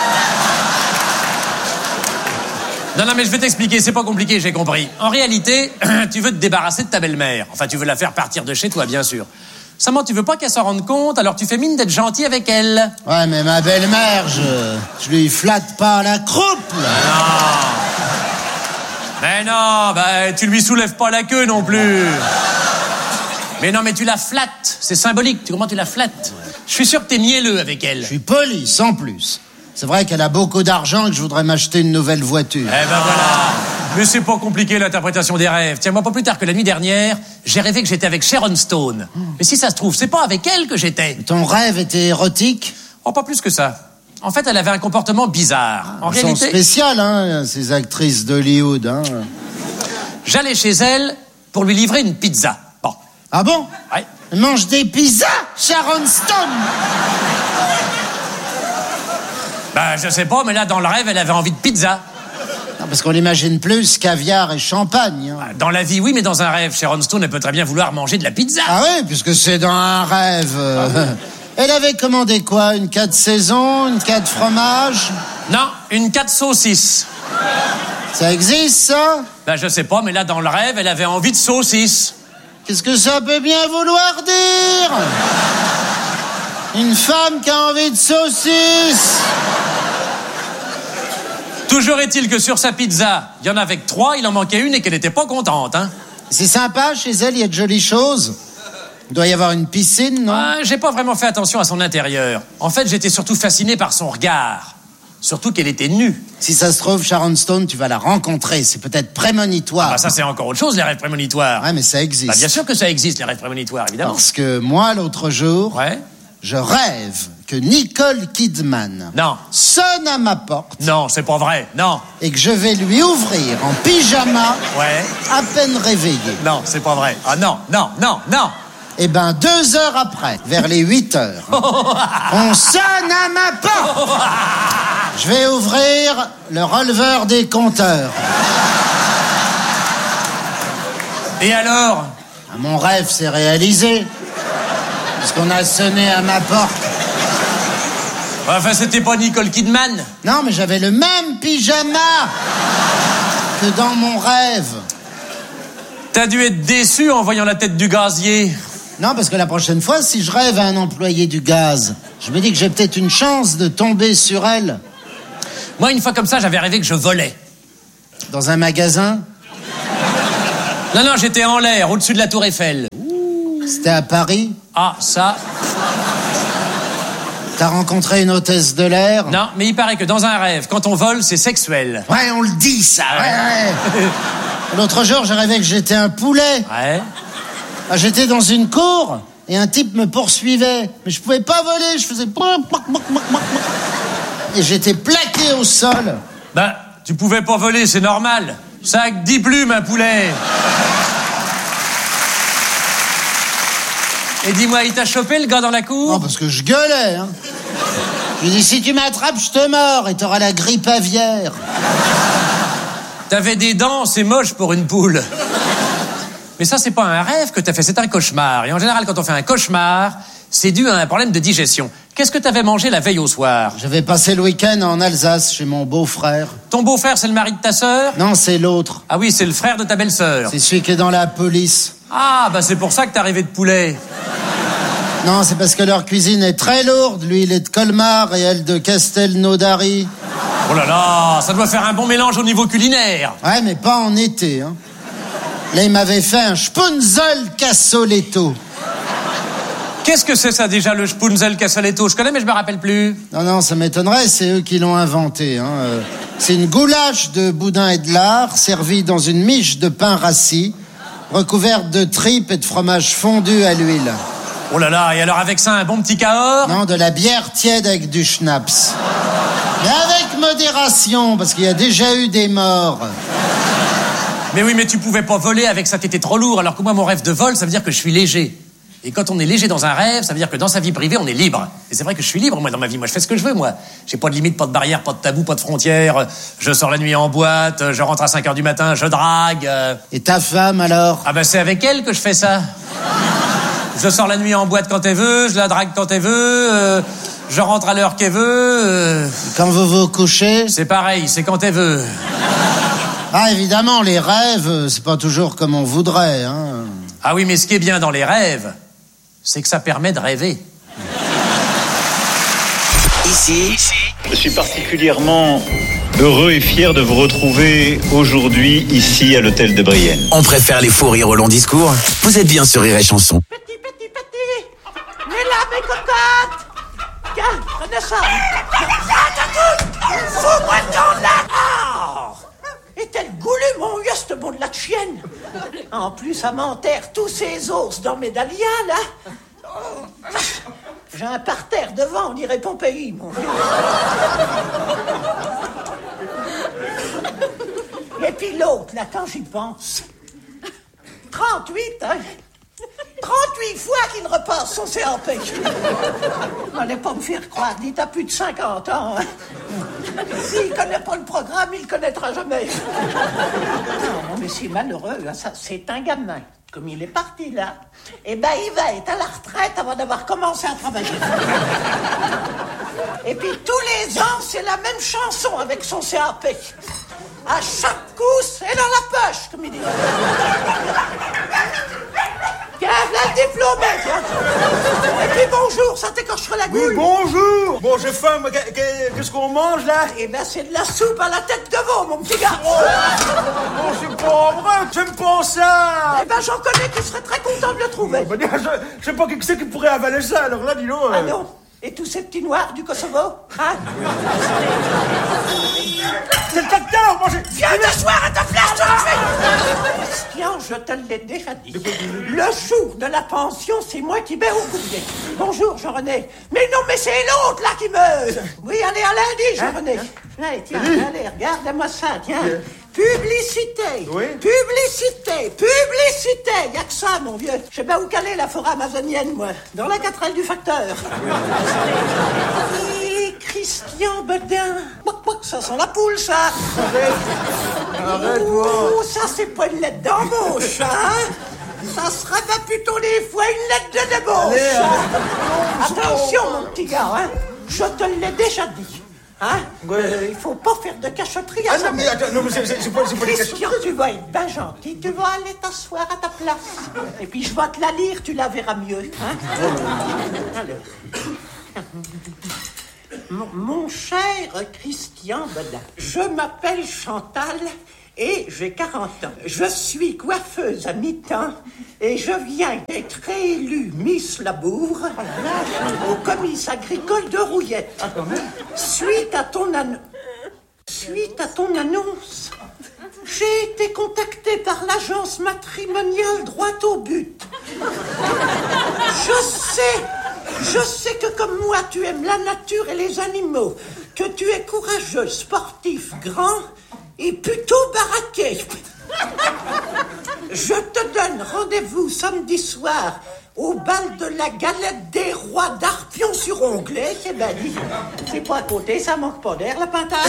Non, non, mais je vais t'expliquer, c'est pas compliqué, j'ai compris. En réalité, tu veux te débarrasser de ta belle-mère. Enfin, tu veux la faire partir de chez toi, bien sûr. Seulement, tu veux pas qu'elle s'en rende compte, alors tu fais mine d'être gentil avec elle. Ouais, mais ma belle-mère, je... je lui flatte pas la croupe, là. Non. Mais non, bah, tu lui soulèves pas la queue non plus. Mais non, mais tu la flattes, c'est symbolique, tu comment tu la flattes? Je suis sûr que t'es mielleux avec elle. Je suis poli, sans plus. C'est vrai qu'elle a beaucoup d'argent et que je voudrais m'acheter une nouvelle voiture. Eh ben voilà. Mais c'est pas compliqué l'interprétation des rêves. Tiens, moi, pas plus tard que la nuit dernière, j'ai rêvé que j'étais avec Sharon Stone. Mmh. Mais si ça se trouve, c'est pas avec elle que j'étais. Ton rêve était érotique? Oh, pas plus que ça. En fait, elle avait un comportement bizarre. En Elles réalité... sont spéciales, hein, ces actrices d'Hollywood, hein. J'allais chez elle pour lui livrer une pizza. Bon. Ah bon? Ouais. Elle mange des pizzas, Sharon Stone? Ben, je sais pas, mais là, dans le rêve, elle avait envie de pizza. Non, parce qu'on l'imagine plus caviar et champagne. Hein. Dans la vie, oui, mais dans un rêve, Sharon Stone, elle peut très bien vouloir manger de la pizza. Ah oui, puisque c'est dans un rêve. Euh... Ah oui. Elle avait commandé quoi? Une quatre saisons? Une quatre fromage? Non, une quatre saucisses. Ça existe, ça? Ben, je sais pas, mais là, dans le rêve, elle avait envie de saucisses. Qu'est-ce que ça peut bien vouloir dire? Une femme qui a envie de saucisses? Toujours est-il que sur sa pizza, il y en avait que trois, il en manquait une et qu'elle n'était pas contente, hein. C'est sympa, chez elle, il y a de jolies choses. Il doit y avoir une piscine, non? Ah, j'ai pas vraiment fait attention à son intérieur. En fait, j'étais surtout fasciné par son regard. Surtout qu'elle était nue. Si ça se trouve, Sharon Stone, tu vas la rencontrer. C'est peut-être prémonitoire. Ah bah ça, c'est encore autre chose, les rêves prémonitoires. Ouais, mais ça existe. Bah bien sûr que ça existe, les rêves prémonitoires, évidemment. Parce que moi, l'autre jour, ouais. je rêve que Nicole Kidman non. sonne à ma porte. Non, c'est pas vrai, non. Et que je vais lui ouvrir en pyjama, ouais. à peine réveillé. Non, c'est pas vrai. Ah non, non, non, non. Eh ben, deux heures après, vers les huit heures, on sonne à ma porte. Je vais ouvrir le releveur des compteurs. Et alors? Mon rêve s'est réalisé. Parce qu'on a sonné à ma porte. Enfin, c'était pas Nicole Kidman? Non, mais j'avais le même pyjama que dans mon rêve. T'as dû être déçu en voyant la tête du gazier. Non, parce que la prochaine fois, si je rêve à un employé du gaz, je me dis que j'ai peut-être une chance de tomber sur elle. Moi, une fois comme ça, j'avais rêvé que je volais. Dans un magasin? Non, non, j'étais en l'air, au-dessus de la tour Eiffel. C'était à Paris? Ah, ça... T'as rencontré une hôtesse de l'air? Non, mais il paraît que dans un rêve, quand on vole, c'est sexuel. Ouais, on le dit, ça, ouais, ouais. L'autre jour, j'ai rêvé que j'étais un poulet. Ouais. Ah, j'étais dans une cour, et un type me poursuivait. Mais je pouvais pas voler, je faisais... Et j'étais plaqué au sol. Ben, tu pouvais pas voler, c'est normal. Ça a que dix plumes, un poulet. Et dis-moi, il t'a chopé, le gars, dans la cour? Non, parce que je gueulais, hein. Je lui ai dit, si tu m'attrapes, je te mords et t'auras la grippe aviaire. T'avais des dents, c'est moche pour une poule. Mais ça, c'est pas un rêve que t'as fait, c'est un cauchemar. Et en général, quand on fait un cauchemar, c'est dû à un problème de digestion. Qu'est-ce que t'avais mangé la veille au soir? J'avais passé le week-end en Alsace chez mon beau-frère. Ton beau-frère, c'est le mari de ta sœur? Non, c'est l'autre. Ah oui, c'est le frère de ta belle-sœur. C'est celui qui est dans la police. Ah, bah c'est pour ça que t'as rêvé de poulet. Non, c'est parce que leur cuisine est très lourde. Lui, il est de Colmar et elle de Castelnaudary. Oh là là, ça doit faire un bon mélange au niveau culinaire. Ouais, mais pas en été, hein. Là, il m'avait fait un Spunzel Cassoletto. Qu'est-ce que c'est ça déjà, le Spunzel Cassoletto? Je connais, mais je me rappelle plus. Non, non, ça m'étonnerait, c'est eux qui l'ont inventé, hein. Euh, c'est une goulache de boudin et de lard servie dans une miche de pain rassis, recouverte de tripes et de fromage fondu à l'huile. Oh là là, et alors avec ça, un bon petit Cahors? Non, de la bière tiède avec du schnapps. Mais avec modération, parce qu'il y a déjà eu des morts. Mais oui, mais tu pouvais pas voler avec ça, t'étais trop lourd, alors que moi, mon rêve de vol, ça veut dire que je suis léger. Et quand on est léger dans un rêve, ça veut dire que dans sa vie privée, on est libre. Et c'est vrai que je suis libre, moi, dans ma vie. Moi, je fais ce que je veux, moi. J'ai pas de limite, pas de barrière, pas de tabou, pas de frontières. Je sors la nuit en boîte, je rentre à cinq heures du matin, je drague. Et ta femme, alors? Ah ben, c'est avec elle que je fais ça. Je sors la nuit en boîte quand elle veut, je la drague quand elle veut, euh, je rentre à l'heure qu'elle veut. Euh... Quand vous vous couchez? C'est pareil, c'est quand elle veut. Ah, évidemment, les rêves, c'est pas toujours comme on voudrait, hein. Ah oui, mais ce qui est bien dans les rêves, c'est que ça permet de rêver. Ici, je suis particulièrement heureux et fier de vous retrouver aujourd'hui ici à l'hôtel de Brienne. On préfère les faux rires au long discours. Vous êtes bien sur Rire et Chanson. Petit, petit, petit. Mais là, mes cocottes. Tiens, prenez ça. Fous-moi ton accord. Est-elle goulue, mon yeste, bon de la chienne. En plus, à m'enterre tous ces os dans mes dahlias, là. J'ai un parterre devant, on dirait Pompéi, mon vieux. Et puis l'autre, là, quand j'y pense. trente-huit, hein. trente-huit fois qu'il repasse son C A P. Allez pas me faire croire, dit t'as plus de cinquante ans. Hein. S'il connaît pas le programme, il le connaîtra jamais. Non, mais c'est malheureux, hein, ça, c'est un gamin. Comme il est parti là, eh ben il va être à la retraite avant d'avoir commencé à travailler. Et puis tous les ans, c'est la même chanson avec son C A P. À chaque coup, c'est dans la poche, comme il dit. Tiens, là le diplôme, tiens. Et puis bonjour, ça t'écorchera la goule. Oui, bonjour. Bon, j'ai faim, mais qu'est-ce qu'on mange, là? Eh ben, c'est de la soupe à la tête de veau, mon petit gars. Oh, bon, c'est pas vrai, j'aime pas ça. Eh ben, j'en connais qui seraient très contents de le trouver. Oh, ben, je, je sais pas qui c'est qui pourrait avaler ça, alors là, dis-donc. Ah non. Et tous ces petits noirs du Kosovo, hein? C'est le tracteur, moi j'ai... Viens t'asseoir à ta place, tout de suite! Christian, je te l'ai déjà dit. Le jour de la pension, c'est moi qui mets au courrier. Bonjour, Jean-René. Mais non, mais c'est l'autre, là, qui me... Oui, allez, à lundi, Jean-René. Hein? Allez, tiens, allez, regarde-moi ça, tiens. Publicité, oui. Publicité, publicité. Y'a que ça, mon vieux. Je sais pas où caler la forêt amazonienne, moi. Dans la quatrelle du facteur. Et Christian Bedin. Ça sent la poule, ça. Arrête. Arrête-moi. Oh, ça, c'est pas une lettre d'embauche, hein. Ça serait pas plutôt des fois une lettre de débauche. Allez, hein. Attention, mon petit gars, hein. Je te l'ai déjà dit. Hein? Euh, il faut pas faire de cachotterie à Ah ça. non, mais attends, non, mais c'est c'est- c'est pas, c'est pas des Christian, cachotteries. tu vas être bien gentil, tu vas aller t'asseoir à ta place. Et puis je vais te la lire, tu la verras mieux. Hein? Alors. Mon, mon cher Christian Bedin, je m'appelle Chantal et j'ai quarante ans. Je suis coiffeuse à mi-temps et je viens d'être réélue Miss Labour au comice agricole de Rouillette. Suite à ton annon- Suite à ton annonce, j'ai été contactée par l'agence matrimoniale droit au but. Je sais, je sais que comme moi, tu aimes la nature et les animaux, que tu es courageux, sportif, grand et plutôt baraqué. Je te donne rendez-vous samedi soir au bal de la galette des rois d'Arpion-sur-Onglet. C'est bien dit. C'est pas à côté, ça manque pas d'air, la pintade.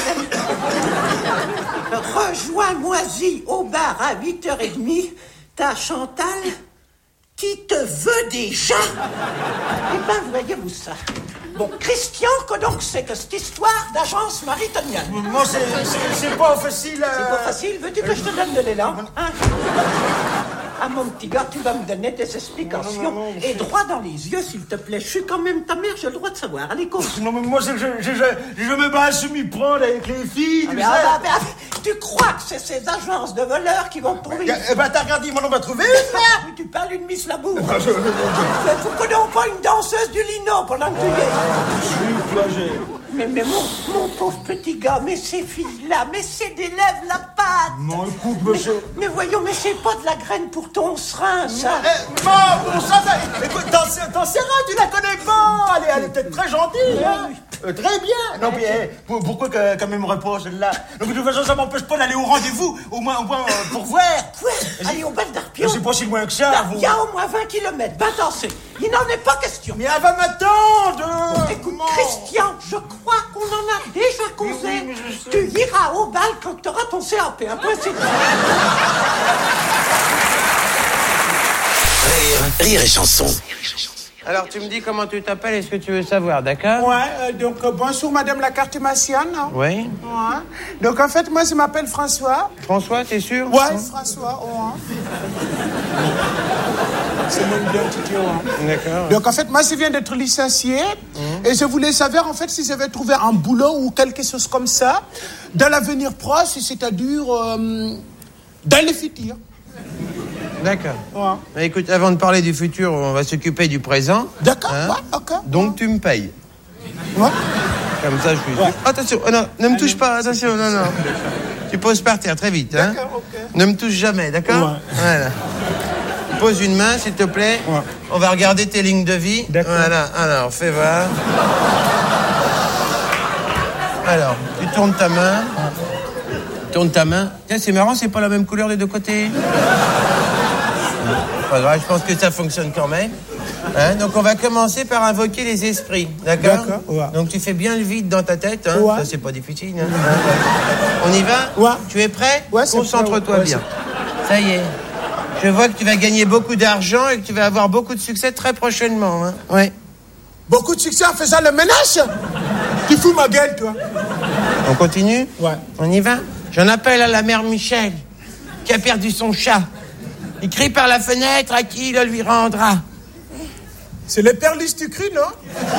Rejoins-moi-y au bar à huit heures trente. T'as Chantal qui te veut déjà. Eh ben, voyez-vous ça. Bon, Christian, que donc c'est que cette histoire d'agence maritonienne? Moi, c'est- c'est c'est pas facile. euh, C'est pas facile. Veux-tu que je te donne de l'élan? Hein? Ah, mon petit gars, tu vas me donner tes explications. Non, non, non. Et droit dans les yeux, s'il te plaît. Je suis quand même ta mère, j'ai le droit de savoir. Allez, cours. Non, mais moi, c'est que je, je, je, je me bats à semi-prendre avec les filles, Ah, tu mais, sais. ah, bah, bah, tu crois que c'est ces agences de voleurs qui vont te trouver? Eh ben, t'as regardé, moi, on va trouver une, là. Mais tu parles une Miss Labour. Ah, je- je- je- Faut qu'on n'ait pas une danseuse du lino pendant que tu y es. Je suis flageé. Mais, mais mon, mon pauvre petit gars, mais ces filles-là, mais c'est des lèvres la patte. Non, écoute, Mais, monsieur. mais voyons, mais c'est pas de la graine pour ton serin, ça. Eh, maman, bon, ça va. Écoute, t'en t'en sais rien, tu la connais pas. Elle est, elle est peut-être très gentille, hein. Euh, très bien. Non, mais eh, pour- pourquoi que, quand même repose celle-là? Donc, de toute façon, ça m'empêche pas d'aller au rendez-vous, au moins, au moins euh, pour voir. Quoi? Allez au bal d'Arpion. C'est pas si loin que ça. Bah, vous. il y a au moins vingt kilomètres, va danser. Il n'en est pas question. Mais elle va m'attendre. Écoute, Comment? Christian, je crois qu'on en a déjà causé. Tu iras au bal quand tu auras ton C A P. Un peu, c'est tout. Rire, rire et chanson. Alors, tu me dis comment tu t'appelles et ce que tu veux savoir, d'accord? Ouais, euh, donc euh, bonjour madame la cartomancienne. Hein? Oui. Ouais. Donc en fait, moi je m'appelle François. François, t'es sûr? Ouais, François, ouais. C'est mon identité, ouais. D'accord. Donc en fait, moi je viens d'être licencié et je voulais savoir en fait si j'avais trouvé un boulot ou quelque chose comme ça dans l'avenir proche, c'est-à-dire euh, dans le futur. D'accord. Ouais. Bah, écoute, avant de parler du futur, on va s'occuper du présent. D'accord, Hein? ouais, ok. Donc tu me payes. Ouais. Comme ça, je suis sûr. Attention, oh non, ne me touche pas, attention, non, non. Tu poses par terre très vite, hein. D'accord, ok. Ne me touche jamais, d'accord? Ouais. Voilà. Pose une main, s'il te plaît. Ouais. On va regarder tes lignes de vie. D'accord. Voilà, alors, fais voir. Alors, tu tournes ta main. Tourne ta main. Tiens, c'est marrant, c'est pas la même couleur des deux côtés. Pas grave, je pense que ça fonctionne quand même. Hein, donc on va commencer par invoquer les esprits, d'accord? D'accord, ouais. Donc tu fais bien le vide dans ta tête, hein? Ouais. Ça c'est pas difficile. Hein? Hein? On y va? Ouais. Tu es prêt? Ouais, c'est Concentre-toi prêt, ouais. bien. Ça y est. Je vois que tu vas gagner beaucoup d'argent et que tu vas avoir beaucoup de succès très prochainement. Hein? Ouais. Beaucoup de succès en faisant le ménage. Tu fous ma gueule, toi. On continue? Ouais. On y va? J'en appelle à la mère Michel, qui a perdu son chat. Il crie par la fenêtre à qui le lui rendra. C'est les perlis du cru, non?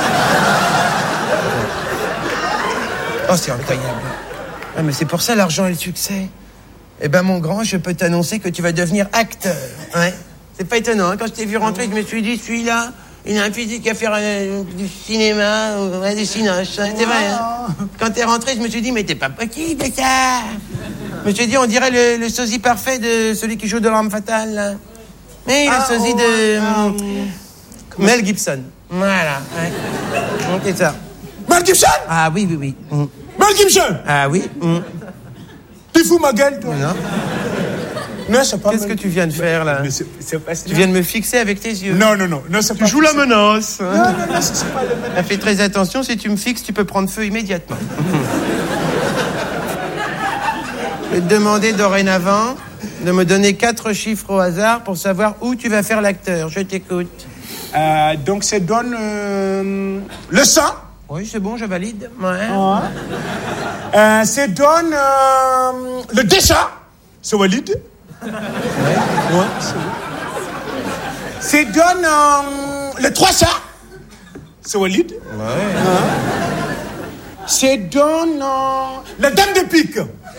Oh, c'est incroyable. Ah, mais c'est pour ça l'argent et le succès. Eh ben, mon grand, je peux t'annoncer que tu vas devenir acteur. Ouais. C'est pas étonnant, hein. Quand je t'ai vu rentrer, je me suis dit, celui-là, il a un physique à faire euh, du cinéma, ou ouais, des cinoches. Hein. C'est vrai, hein. Quand t'es rentré, je me suis dit, mais t'es pas possible, ça. Je me suis dit, on dirait le, le sosie parfait de celui qui joue de l'arme fatale, là. Mais le Ah, sosie oh, de... euh, Mel Gibson. Voilà, ouais. Donc, c'est ça. Mel Gibson? Ah oui, oui, oui. Mm. Mel Gibson? Ah oui. Mm. Tu fous ma gueule, toi? Non. Non, c'est pas Qu'est-ce que tu viens de faire, là? Mais c'est, c'est pas Tu viens de me fixer avec tes yeux. Non, non, non. non c'est Tu pas joues la c'est- menace. Non, non, non, c'est c'est pas le ménage. Fais très attention, si tu me fixes, tu peux prendre feu immédiatement. Je vais te demander dorénavant de me donner quatre chiffres au hasard pour savoir où tu vas faire l'acteur. Je t'écoute. Euh, donc, ça donne euh, le sang. Oui, c'est bon, je valide. Ouais. Ouais. Euh, c'est donne euh, le dessin. C'est valide. Ouais. Ouais, c'est bon. C'est donne euh, le trois cents. C'est valide. Ouais. Ouais. C'est donne euh, la dame de pique.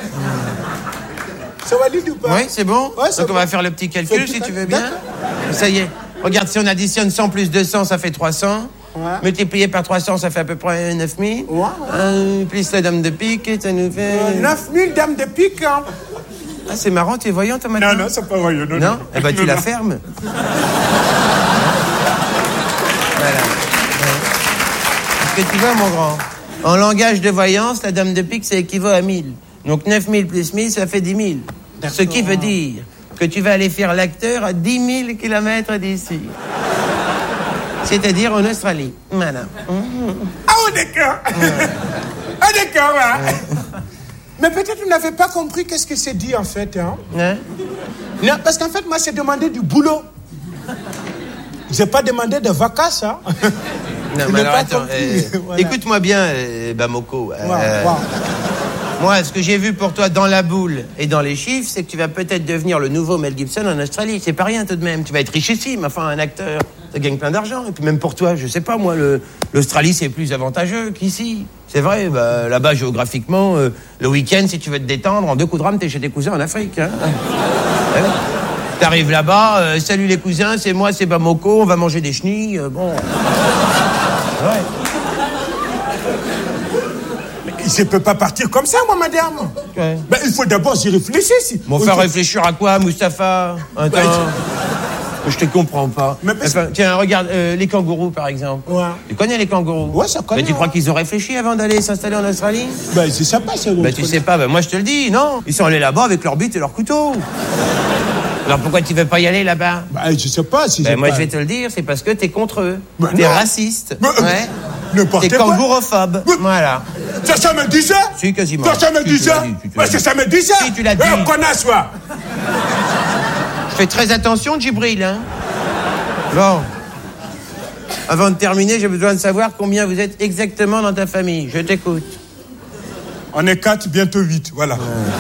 C'est valide ou pas? Oui, c'est bon. Ouais, c'est Donc bon. on va faire le petit calcul, si tu veux bien. D'accord. Ça y est. Regarde, si on additionne cent plus deux cents, ça fait trois cents. Ouais. Multiplié par trois cents, ça fait à peu près neuf mille. Ouais. Euh, plus la dame de pique, ça nous fait... Euh, neuf mille dames de pique. Hein. Ah, c'est marrant, t'es voyant, toi, maintenant? Non, non, c'est pas voyant. Non, Non, non. Eh ben, tu Non, la non. fermes. Voilà. Est-ce que tu vois, mon grand? En langage de voyance, la dame de pique, ça équivaut à mille. Donc neuf mille plus mille, ça fait dix mille. Ce qui veut dire que tu vas aller faire l'acteur à dix mille kilomètres d'ici. C'est-à-dire en Australie. Voilà. Ah, oh, d'accord. Ah, d'accord, hein. Mais peut-être vous n'avez pas compris qu'est-ce que c'est dit, en fait. Hein? Hein? Non, parce qu'en fait, moi, c'est demandé du boulot. J'ai pas demandé de vacances, hein. Non, Je mais n'ai alors pas attends, compris. euh, Voilà. écoute-moi bien, euh, Bamoko. Euh, Ouais, ouais. Moi, ce que j'ai vu pour toi dans la boule et dans les chiffres, c'est que tu vas peut-être devenir le nouveau Mel Gibson en Australie. C'est pas rien tout de même. Tu vas être richissime, enfin, un acteur. Ça gagne plein d'argent. Et puis même pour toi, je sais pas, moi, le- l'Australie, c'est plus avantageux qu'ici. C'est vrai, bah, là-bas, géographiquement, euh, le week-end, si tu veux te détendre, en deux coups de rame, t'es chez tes cousins en Afrique. Hein. Ouais. T'arrives là-bas, euh, salut les cousins, c'est moi, c'est Bamoko, on va manger des chenilles. euh, bon. Ouais. Je peux pas partir comme ça, moi, madame. Ouais. Ben, il faut d'abord y réfléchir. Si. M'en Il faire faut- réfléchir à quoi, Mustapha? Attends. Je te comprends pas. Mais parce- Enfin, tiens, regarde, euh, les kangourous, par exemple. Ouais. Tu connais les kangourous? Ouais, ça connaît, Mais tu crois ouais. qu'ils ont réfléchi avant d'aller s'installer en Australie? Ben, je sais pas, c'est Ben, tu sais pas, ben, moi, je te le dis, non. Ils sont allés là-bas avec leur bite et leur couteau. Alors, pourquoi tu veux pas y aller là-bas? Ben, je sais pas si Ben, j'ai moi, pas... je vais te le dire, c'est parce que t'es contre eux. Ben, T'es non. raciste. Ben, euh, Ouais. N'importe T'es quoi. kangourophobe. Voilà. Ça, ça me dit ça? Si, quasiment. Ça, ça me Si, dit tu ça? l'as dit, tu te Ben, l'as ça, dit. ça me dit ça? Si, tu l'as dit. Eh, connasse, toi. Fais très attention, Djibril, hein. Bon. Avant de terminer, j'ai besoin de savoir combien vous êtes exactement dans ta famille. Je t'écoute. On est quatre, bientôt huit, voilà.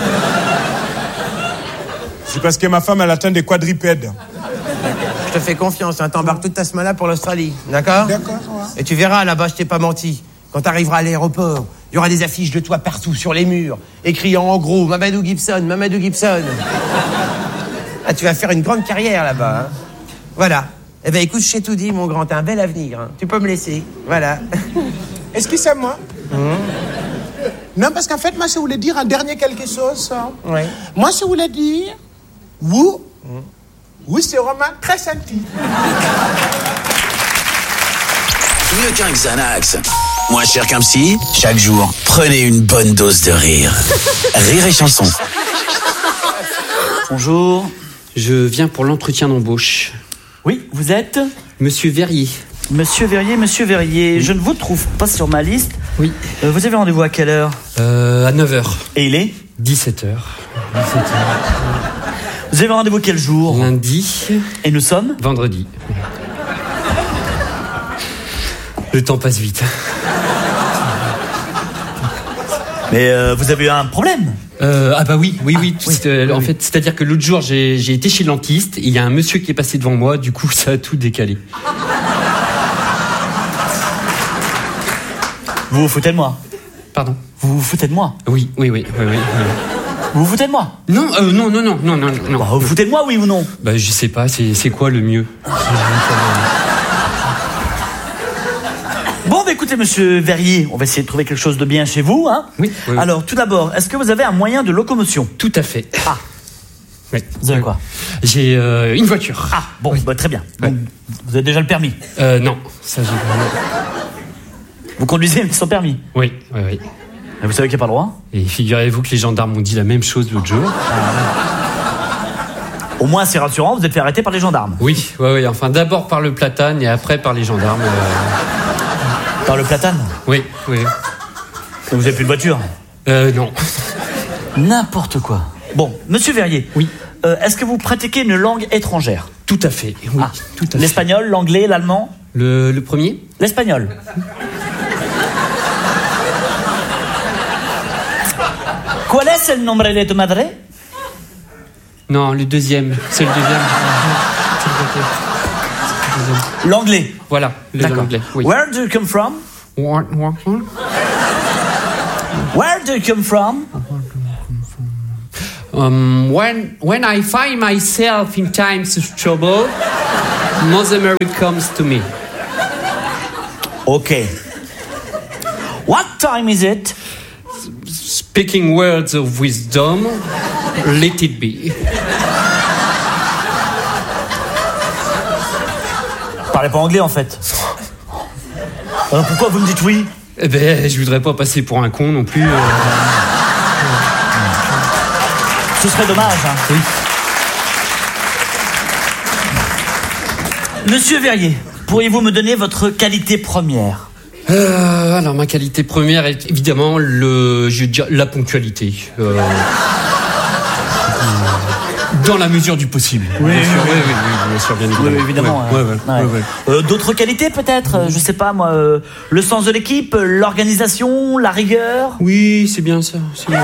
C'est parce que ma femme, elle atteint des quadripèdes. Je te fais confiance, hein. T'embarques toute ta semaine pour l'Australie, d'accord? D'accord, ouais. Et tu verras, là-bas, je t'ai pas menti. Quand t'arriveras à l'aéroport, il y aura des affiches de toi partout sur les murs, écrits en gros, Mamadou Gibson, Mamadou Gibson. Ah, tu vas faire une grande carrière là-bas, hein. Voilà. Eh ben, écoute, je t'ai tout dit, mon grand, t'as un bel avenir, hein. Tu peux me laisser, voilà. Excusez-moi. Non, parce qu'en fait, moi, je voulais dire un dernier quelque chose. Hein. Ouais. Moi, je voulais dire, vous, oui, c'est vraiment très senti. Mieux qu'un Xanax. Moins cher qu'un psy, chaque jour, prenez une bonne dose de rire. Rire et chanson. Bonjour, je viens pour l'entretien d'embauche. Oui, vous êtes Monsieur Verrier. Monsieur Verrier, Monsieur Verrier, oui. Je ne vous trouve pas sur ma liste. Oui. Euh, vous avez rendez-vous à quelle heure Euh, à neuf heures. Et il est dix-sept heures. dix-sept heures. Vous avez rendez-vous quel jour Lundi. Et nous sommes Vendredi. Le temps passe vite. Mais euh, vous avez eu un problème euh, Ah bah oui, oui, oui. Ah, oui. Euh, en oui. fait, c'est-à-dire que l'autre jour, j'ai, j'ai été chez le dentiste et il y a un monsieur qui est passé devant moi, du coup, ça a tout décalé. Vous vous foutez de moi Pardon Vous vous foutez de moi Oui, oui, oui, oui, oui. oui. Vous vous foutez de moi Non, euh, non, non, non, non, non, non. Bah, vous vous foutez de moi, oui ou non Bah, je sais pas, c'est, c'est quoi le mieux Bon, bah, écoutez, monsieur Verrier, on va essayer de trouver quelque chose de bien chez vous, hein. Oui. oui Alors, tout d'abord, est-ce que vous avez un moyen de locomotion? Tout à fait. Ah. Oui. Vous avez quoi? J'ai euh, une voiture. Ah, bon, oui. bah, très bien. Ouais. Donc, vous avez déjà le permis? Euh, non, ça j'ai... Vous conduisez sans permis? Oui, oui, oui. Et vous savez qu'il n'y a pas le droit? Et figurez-vous que les gendarmes m'ont dit la même chose l'autre jour. Au moins, c'est rassurant, vous êtes fait arrêter par les gendarmes. Oui, oui, oui. Enfin, d'abord par le platane et après par les gendarmes. Euh... Par le platane? Oui, oui. Et vous avez plus de voiture? Euh, non. N'importe quoi. Bon, monsieur Verrier. Oui. Euh, est-ce que vous pratiquez une langue étrangère? Tout à fait, oui. Ah. Tout à fait. L'espagnol, l'anglais, l'allemand? Le, le premier? L'espagnol. es el nombre de tu madre? Non, le deuxième. C'est le deuxième. C'est le deuxième. L'anglais. Voilà, le D'accord. l'anglais. Oui. Where do you come from? What, what, what? Where do you come from? Um, when when I find myself in times of trouble, Mother Mary comes to me. Okay. What time is it? Speaking words of wisdom, let it be. Parlez pas anglais en fait. Alors pourquoi vous me dites oui? Eh ben, je voudrais pas passer pour un con non plus. Euh... Ce serait dommage. Hein. Oui. Monsieur Verrier, pourriez-vous me donner votre qualité première? euh, Alors, ma qualité première est évidemment le, je veux dire, la ponctualité. Euh... Dans la mesure du possible. Oui, bien sûr, oui, oui, oui, oui, bien sûr, bien évidemment. Oui, évidemment. Ouais, ouais. ouais, ouais, Ouais. ouais, ouais. Euh, D'autres qualités peut-être, euh, je sais pas moi, euh, le sens de l'équipe, euh, l'organisation, la rigueur. Oui, c'est bien ça. C'est bien,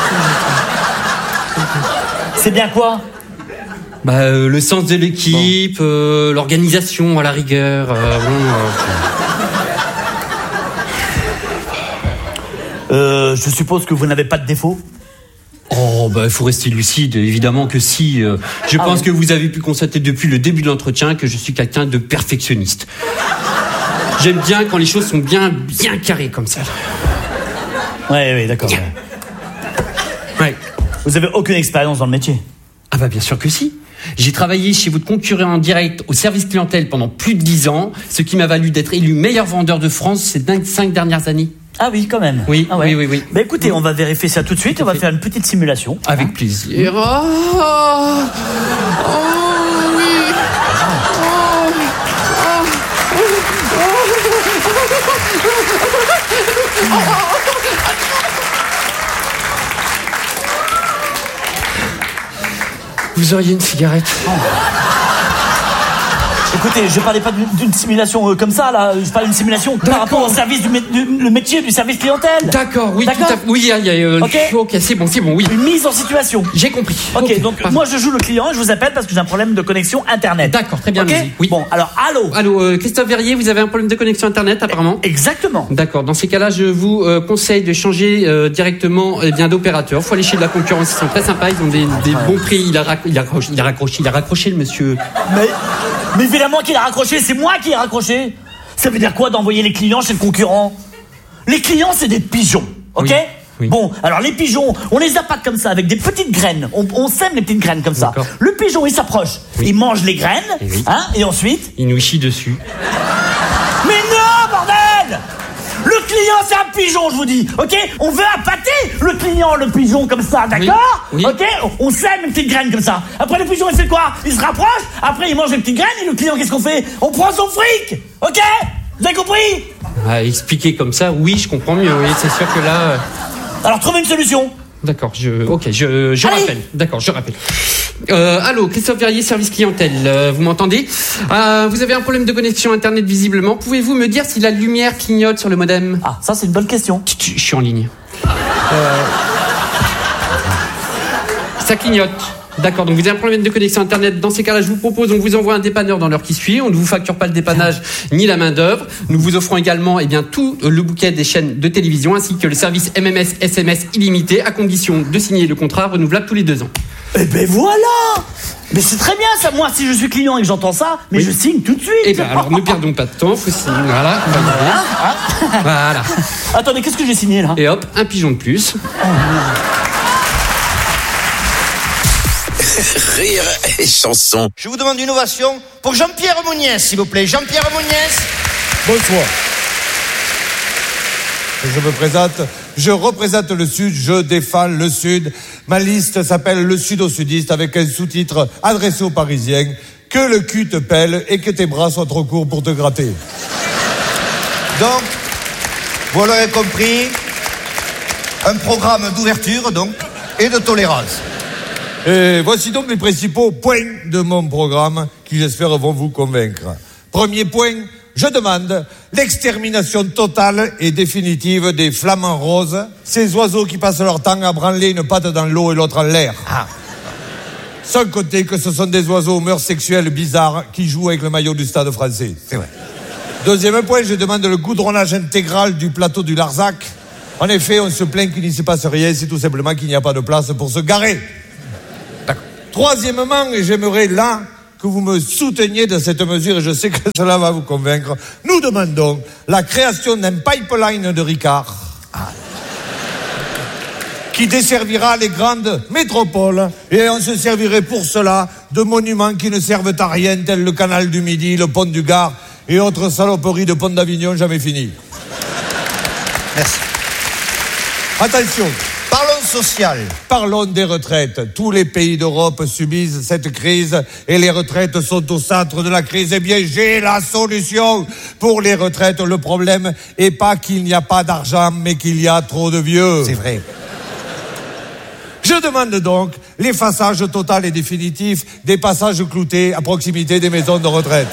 c'est bien quoi? Bah, euh, le sens de l'équipe, bon. euh, l'organisation à la rigueur. Euh, bon, euh, euh, je suppose que vous n'avez pas de défaut. Oh, bah, il faut rester lucide, évidemment que si. Euh, je ah pense oui. que vous avez pu constater depuis le début de l'entretien que je suis quelqu'un de perfectionniste. J'aime bien quand les choses sont bien, bien carrées comme ça. Ouais, ouais, d'accord. Ouais. Ouais. Vous avez aucune expérience dans le métier? Ah bah bien sûr que si. J'ai travaillé chez votre concurrent en direct au service clientèle pendant plus de dix ans, ce qui m'a valu d'être élu meilleur vendeur de France ces cinq dernières années. Ah oui, quand même. Oui, ah ouais. oui, oui, oui. Bah écoutez, on va vérifier ça tout de suite. On va faire une petite simulation. Avec hein. plaisir. Oh, oh oui. Oh, oh, oh. Vous auriez une cigarette? Oh. Écoutez, je parlais pas d'une simulation euh, comme ça, là. Je parlais d'une simulation par rapport au service du, du le métier du service clientèle. D'accord, oui, D'accord. tout à fait. Oui, il y a, euh, ok, ok, c'est bon, c'est bon, oui. Une mise en situation. J'ai compris. Ok, okay donc parfait. Moi je joue le client et je vous appelle parce que j'ai un problème de connexion internet. D'accord, très bien. Ok. Oui. Bon, alors allô. Allô, euh, Christophe Verrier, vous avez un problème de connexion internet apparemment? Exactement. D'accord. Dans ces cas-là, je vous euh, conseille de changer euh, directement eh bien d'opérateur. Faut aller chez de la concurrence, ils sont très sympas, ils ont des, des bons prix. Il a, il a raccroché, il a raccroché, il a raccroché le monsieur. Mais, mais évidemment qu'il a raccroché, c'est moi qui ai raccroché. Ça veut dire quoi d'envoyer les clients chez le concurrent? Les clients, c'est des pigeons, ok? Oui, oui. Bon, alors les pigeons, on les appâte comme ça, avec des petites graines. On, on sème les petites graines comme ça. Le pigeon, il s'approche, oui. il mange les graines, et, oui. hein, et ensuite... il nous chie dessus. Mais non, bordel! Le client, c'est un pigeon, je vous dis, ok? On veut appâter le client, le pigeon, comme ça, d'accord? Oui. Oui. Ok? On sème les petites graines comme ça. Après, le pigeon, il fait quoi? Il se rapproche, après, il mange les petites graines, et le client, qu'est-ce qu'on fait? On prend son fric! Ok? Vous avez compris? Ah, expliquer comme ça, oui, je comprends mieux, oui, c'est sûr que là... Euh... Alors, trouvez une solution. D'accord, je, ok, je, je rappelle. D'accord, je rappelle. Euh, allô, Christophe Verrier, service clientèle, euh, vous m'entendez? euh, Vous avez un problème de connexion internet visiblement. Pouvez-vous me dire si la lumière clignote sur le modem? Ah, ça c'est une bonne question. Je suis en ligne. Euh... Ça clignote. D'accord, donc vous avez un problème de connexion internet. Dans ces cas-là, je vous propose, on vous envoie un dépanneur dans l'heure qui suit. On ne vous facture pas le dépannage ni la main d'œuvre. Nous vous offrons également, eh bien, tout le bouquet des chaînes de télévision ainsi que le service M M S S M S illimité à condition de signer le contrat renouvelable tous les deux ans. Eh ben voilà! Mais c'est très bien ça. Moi, si je suis client et que j'entends ça, mais oui. je signe tout de suite. Eh ben alors ne perdons pas de temps. Faut signer. Voilà. Voilà. Hein voilà. Attendez, qu'est-ce que j'ai signé là? Et hop, un pigeon de plus. Oh, Rire et chanson. Je vous demande une ovation pour Jean-Pierre Mouniès, s'il vous plaît. Jean-Pierre Mouniès. Bonsoir. Je me présente, je représente le Sud, je défends le Sud. Ma liste s'appelle Le Sud au Sudiste avec un sous-titre adressé aux Parisiens. Que le cul te pèle et que tes bras soient trop courts pour te gratter. Donc, vous l'aurez compris, un programme d'ouverture donc et de tolérance. Et voici donc les principaux points de mon programme qui, j'espère, vont vous convaincre. Premier point, je demande l'extermination totale et définitive des flamants roses, ces oiseaux qui passent leur temps à branler une patte dans l'eau et l'autre en l'air. Ah. Sans compter que ce sont des oiseaux aux mœurs sexuelles bizarres qui jouent avec le maillot du Stade français. C'est vrai. Deuxième point, je demande le goudronnage intégral du plateau du Larzac. En effet, on se plaint qu'il ne se passe rien, c'est tout simplement qu'il n'y a pas de place pour se garer. D'accord. Troisièmement, et j'aimerais là que vous me souteniez dans cette mesure, et je sais que cela va vous convaincre, nous demandons la création d'un pipeline de Ricard ah. qui desservira les grandes métropoles, et on se servirait pour cela de monuments qui ne servent à rien, tels le canal du Midi, le pont du Gard, et autres saloperies de pont d'Avignon jamais finies. Merci. Attention. Parlons social. Parlons des retraites. Tous les pays d'Europe subissent cette crise et les retraites sont au centre de la crise. Eh bien, j'ai la solution pour les retraites. Le problème est pas qu'il n'y a pas d'argent, mais qu'il y a trop de vieux. C'est vrai. Je demande donc l'effaçage total et définitif des passages cloutés à proximité des maisons de retraite.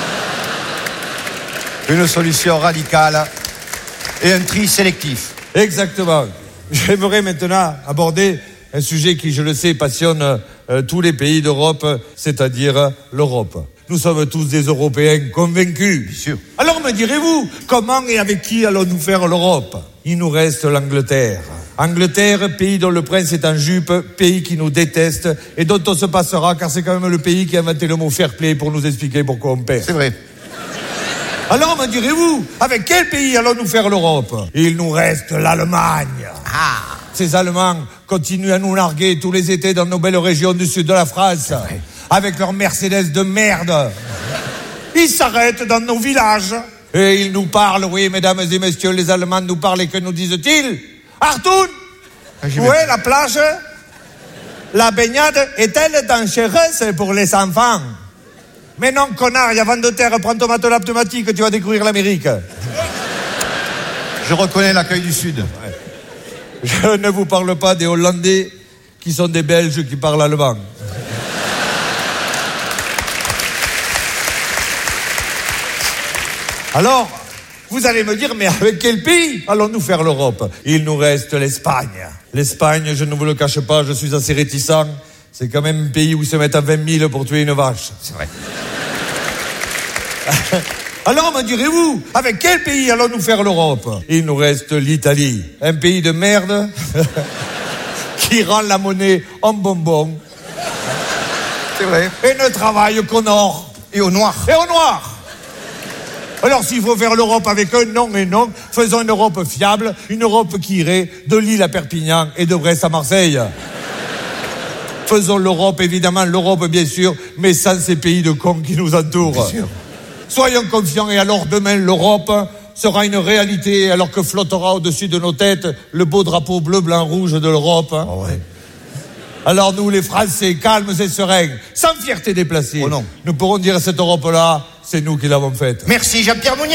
Une solution radicale et un tri sélectif. Exactement. J'aimerais maintenant aborder un sujet qui, je le sais, passionne euh, tous les pays d'Europe, c'est-à-dire l'Europe. Nous sommes tous des Européens convaincus. Bien sûr. Alors me direz-vous, comment et avec qui allons-nous faire l'Europe? Il nous reste l'Angleterre. Angleterre, pays dont le prince est en jupe, pays qui nous déteste et dont on se passera, car c'est quand même le pays qui a inventé le mot fair play pour nous expliquer pourquoi on perd. C'est vrai. Alors me direz-vous, avec quel pays allons-nous faire l'Europe? Il nous reste l'Allemagne. Ah. Ces Allemands continuent à nous larguer tous les étés dans nos belles régions du sud de la France, avec leurs Mercedes de merde. Ils s'arrêtent dans nos villages et ils nous parlent, oui, mesdames et messieurs, les Allemands nous parlent et que nous disent-ils? Artoun, ah, où est la plage? La baignade est-elle dangereuse pour les enfants? Mais non, connard, il y a vent de terre, prends ton matelas pneumatique, tu vas découvrir l'Amérique. Je reconnais l'accueil du Sud. Ouais. Je ne vous parle pas des Hollandais qui sont des Belges qui parlent allemand. Alors, vous allez me dire, mais avec quel pays allons-nous faire l'Europe? Il nous reste l'Espagne. L'Espagne, je ne vous le cache pas, je suis assez réticent. C'est quand même un pays où ils se mettent à vingt mille pour tuer une vache. C'est vrai. Alors, me direz-vous, avec quel pays allons-nous faire l'Europe? Il nous reste l'Italie. Un pays de merde qui rend la monnaie en bonbon. C'est vrai. Et ne travaille qu'au nord. Et au noir. Et au noir. Alors, s'il faut faire l'Europe avec un non et non, faisons une Europe fiable, une Europe qui irait de Lille à Perpignan et de Brest à Marseille. Faisons l'Europe, évidemment, l'Europe, bien sûr, mais sans ces pays de cons qui nous entourent. Bien sûr. Soyons confiants, et alors demain, l'Europe sera une réalité, alors que flottera au-dessus de nos têtes le beau drapeau bleu, blanc, rouge de l'Europe. Hein. Oh ouais. Alors nous, les Français, calmes et sereins, sans fierté déplacée, oh non. nous pourrons dire à cette Europe-là, c'est nous qui l'avons faite. Merci Jean-Pierre Mouniez.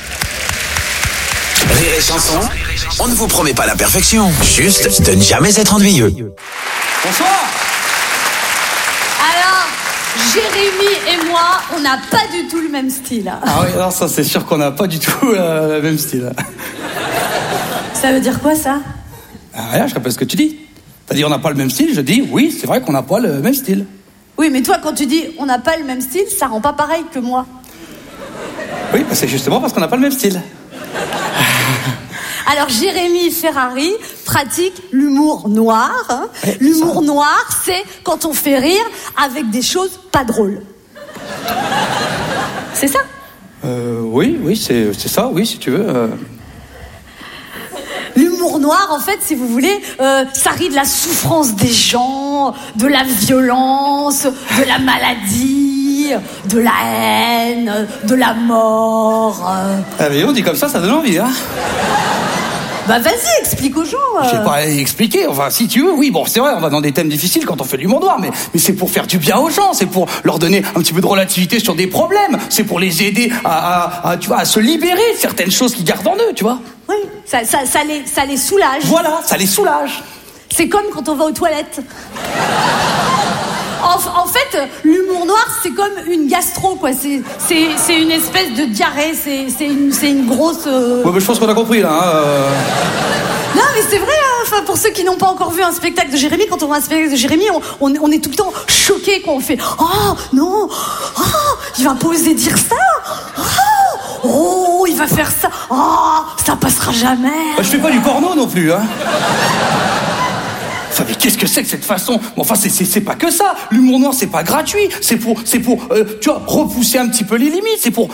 Rire et chanson, on ne vous promet pas la perfection, juste de ne jamais être ennuyeux. Bonsoir. Alors, Jérémy et moi, on n'a pas du tout le même style. Ah oui, alors ça c'est sûr qu'on n'a pas du tout euh, le même style. Ça veut dire quoi ça? Ah, rien, je répète ce que tu dis. T'as dit on n'a pas le même style, je dis oui, c'est vrai qu'on n'a pas le même style. Oui, mais toi quand tu dis on n'a pas le même style, ça rend pas pareil que moi. Oui, bah c'est justement parce qu'on n'a pas le même style. Alors Jérémy Ferrari pratique l'humour noir. Hein. Ouais, l'humour noir, c'est quand on fait rire avec des choses pas drôles. C'est ça? Euh, oui, oui, c'est, c'est ça, oui, si tu veux. Euh... L'humour noir, en fait, si vous voulez, euh, ça rit de la souffrance des gens, de la violence, de la maladie, de la haine, de la mort. Euh... Ah mais on dit comme ça, ça donne envie, hein. Bah vas-y, explique aux gens. Euh... Je sais pas expliquer, enfin si tu veux, oui, bon c'est vrai, on va dans des thèmes difficiles quand on fait de l'humour noir, mais, mais c'est pour faire du bien aux gens, c'est pour leur donner un petit peu de relativité sur des problèmes, c'est pour les aider à, à, à, tu vois, à se libérer de certaines choses qu'ils gardent en eux, tu vois. Oui, ça, ça, ça, les, ça les soulage. Voilà, ça les soulage. C'est comme quand on va aux toilettes. en, en fait, l'humour noir, c'est comme une gastro, quoi. C'est, c'est, c'est une espèce de diarrhée. C'est, c'est, une, c'est une grosse. Euh... Ouais, mais je pense qu'on a compris là. Hein, euh... Non, mais c'est vrai. Hein, enfin, pour ceux qui n'ont pas encore vu un spectacle de Jérémy, quand on voit un spectacle de Jérémy, on, on, on est tout le temps choqués, quoi. On fait oh non, oh, il va pas oser dire ça. Oh, oh, il va faire ça. Oh, ça passera jamais. Bah, je fais pas du porno non plus, hein. Enfin, mais qu'est-ce que c'est que cette façon? Bon, enfin, c'est, c'est, c'est pas que ça. L'humour noir, c'est pas gratuit. C'est pour, c'est pour, euh, tu vois, repousser un petit peu les limites. C'est pour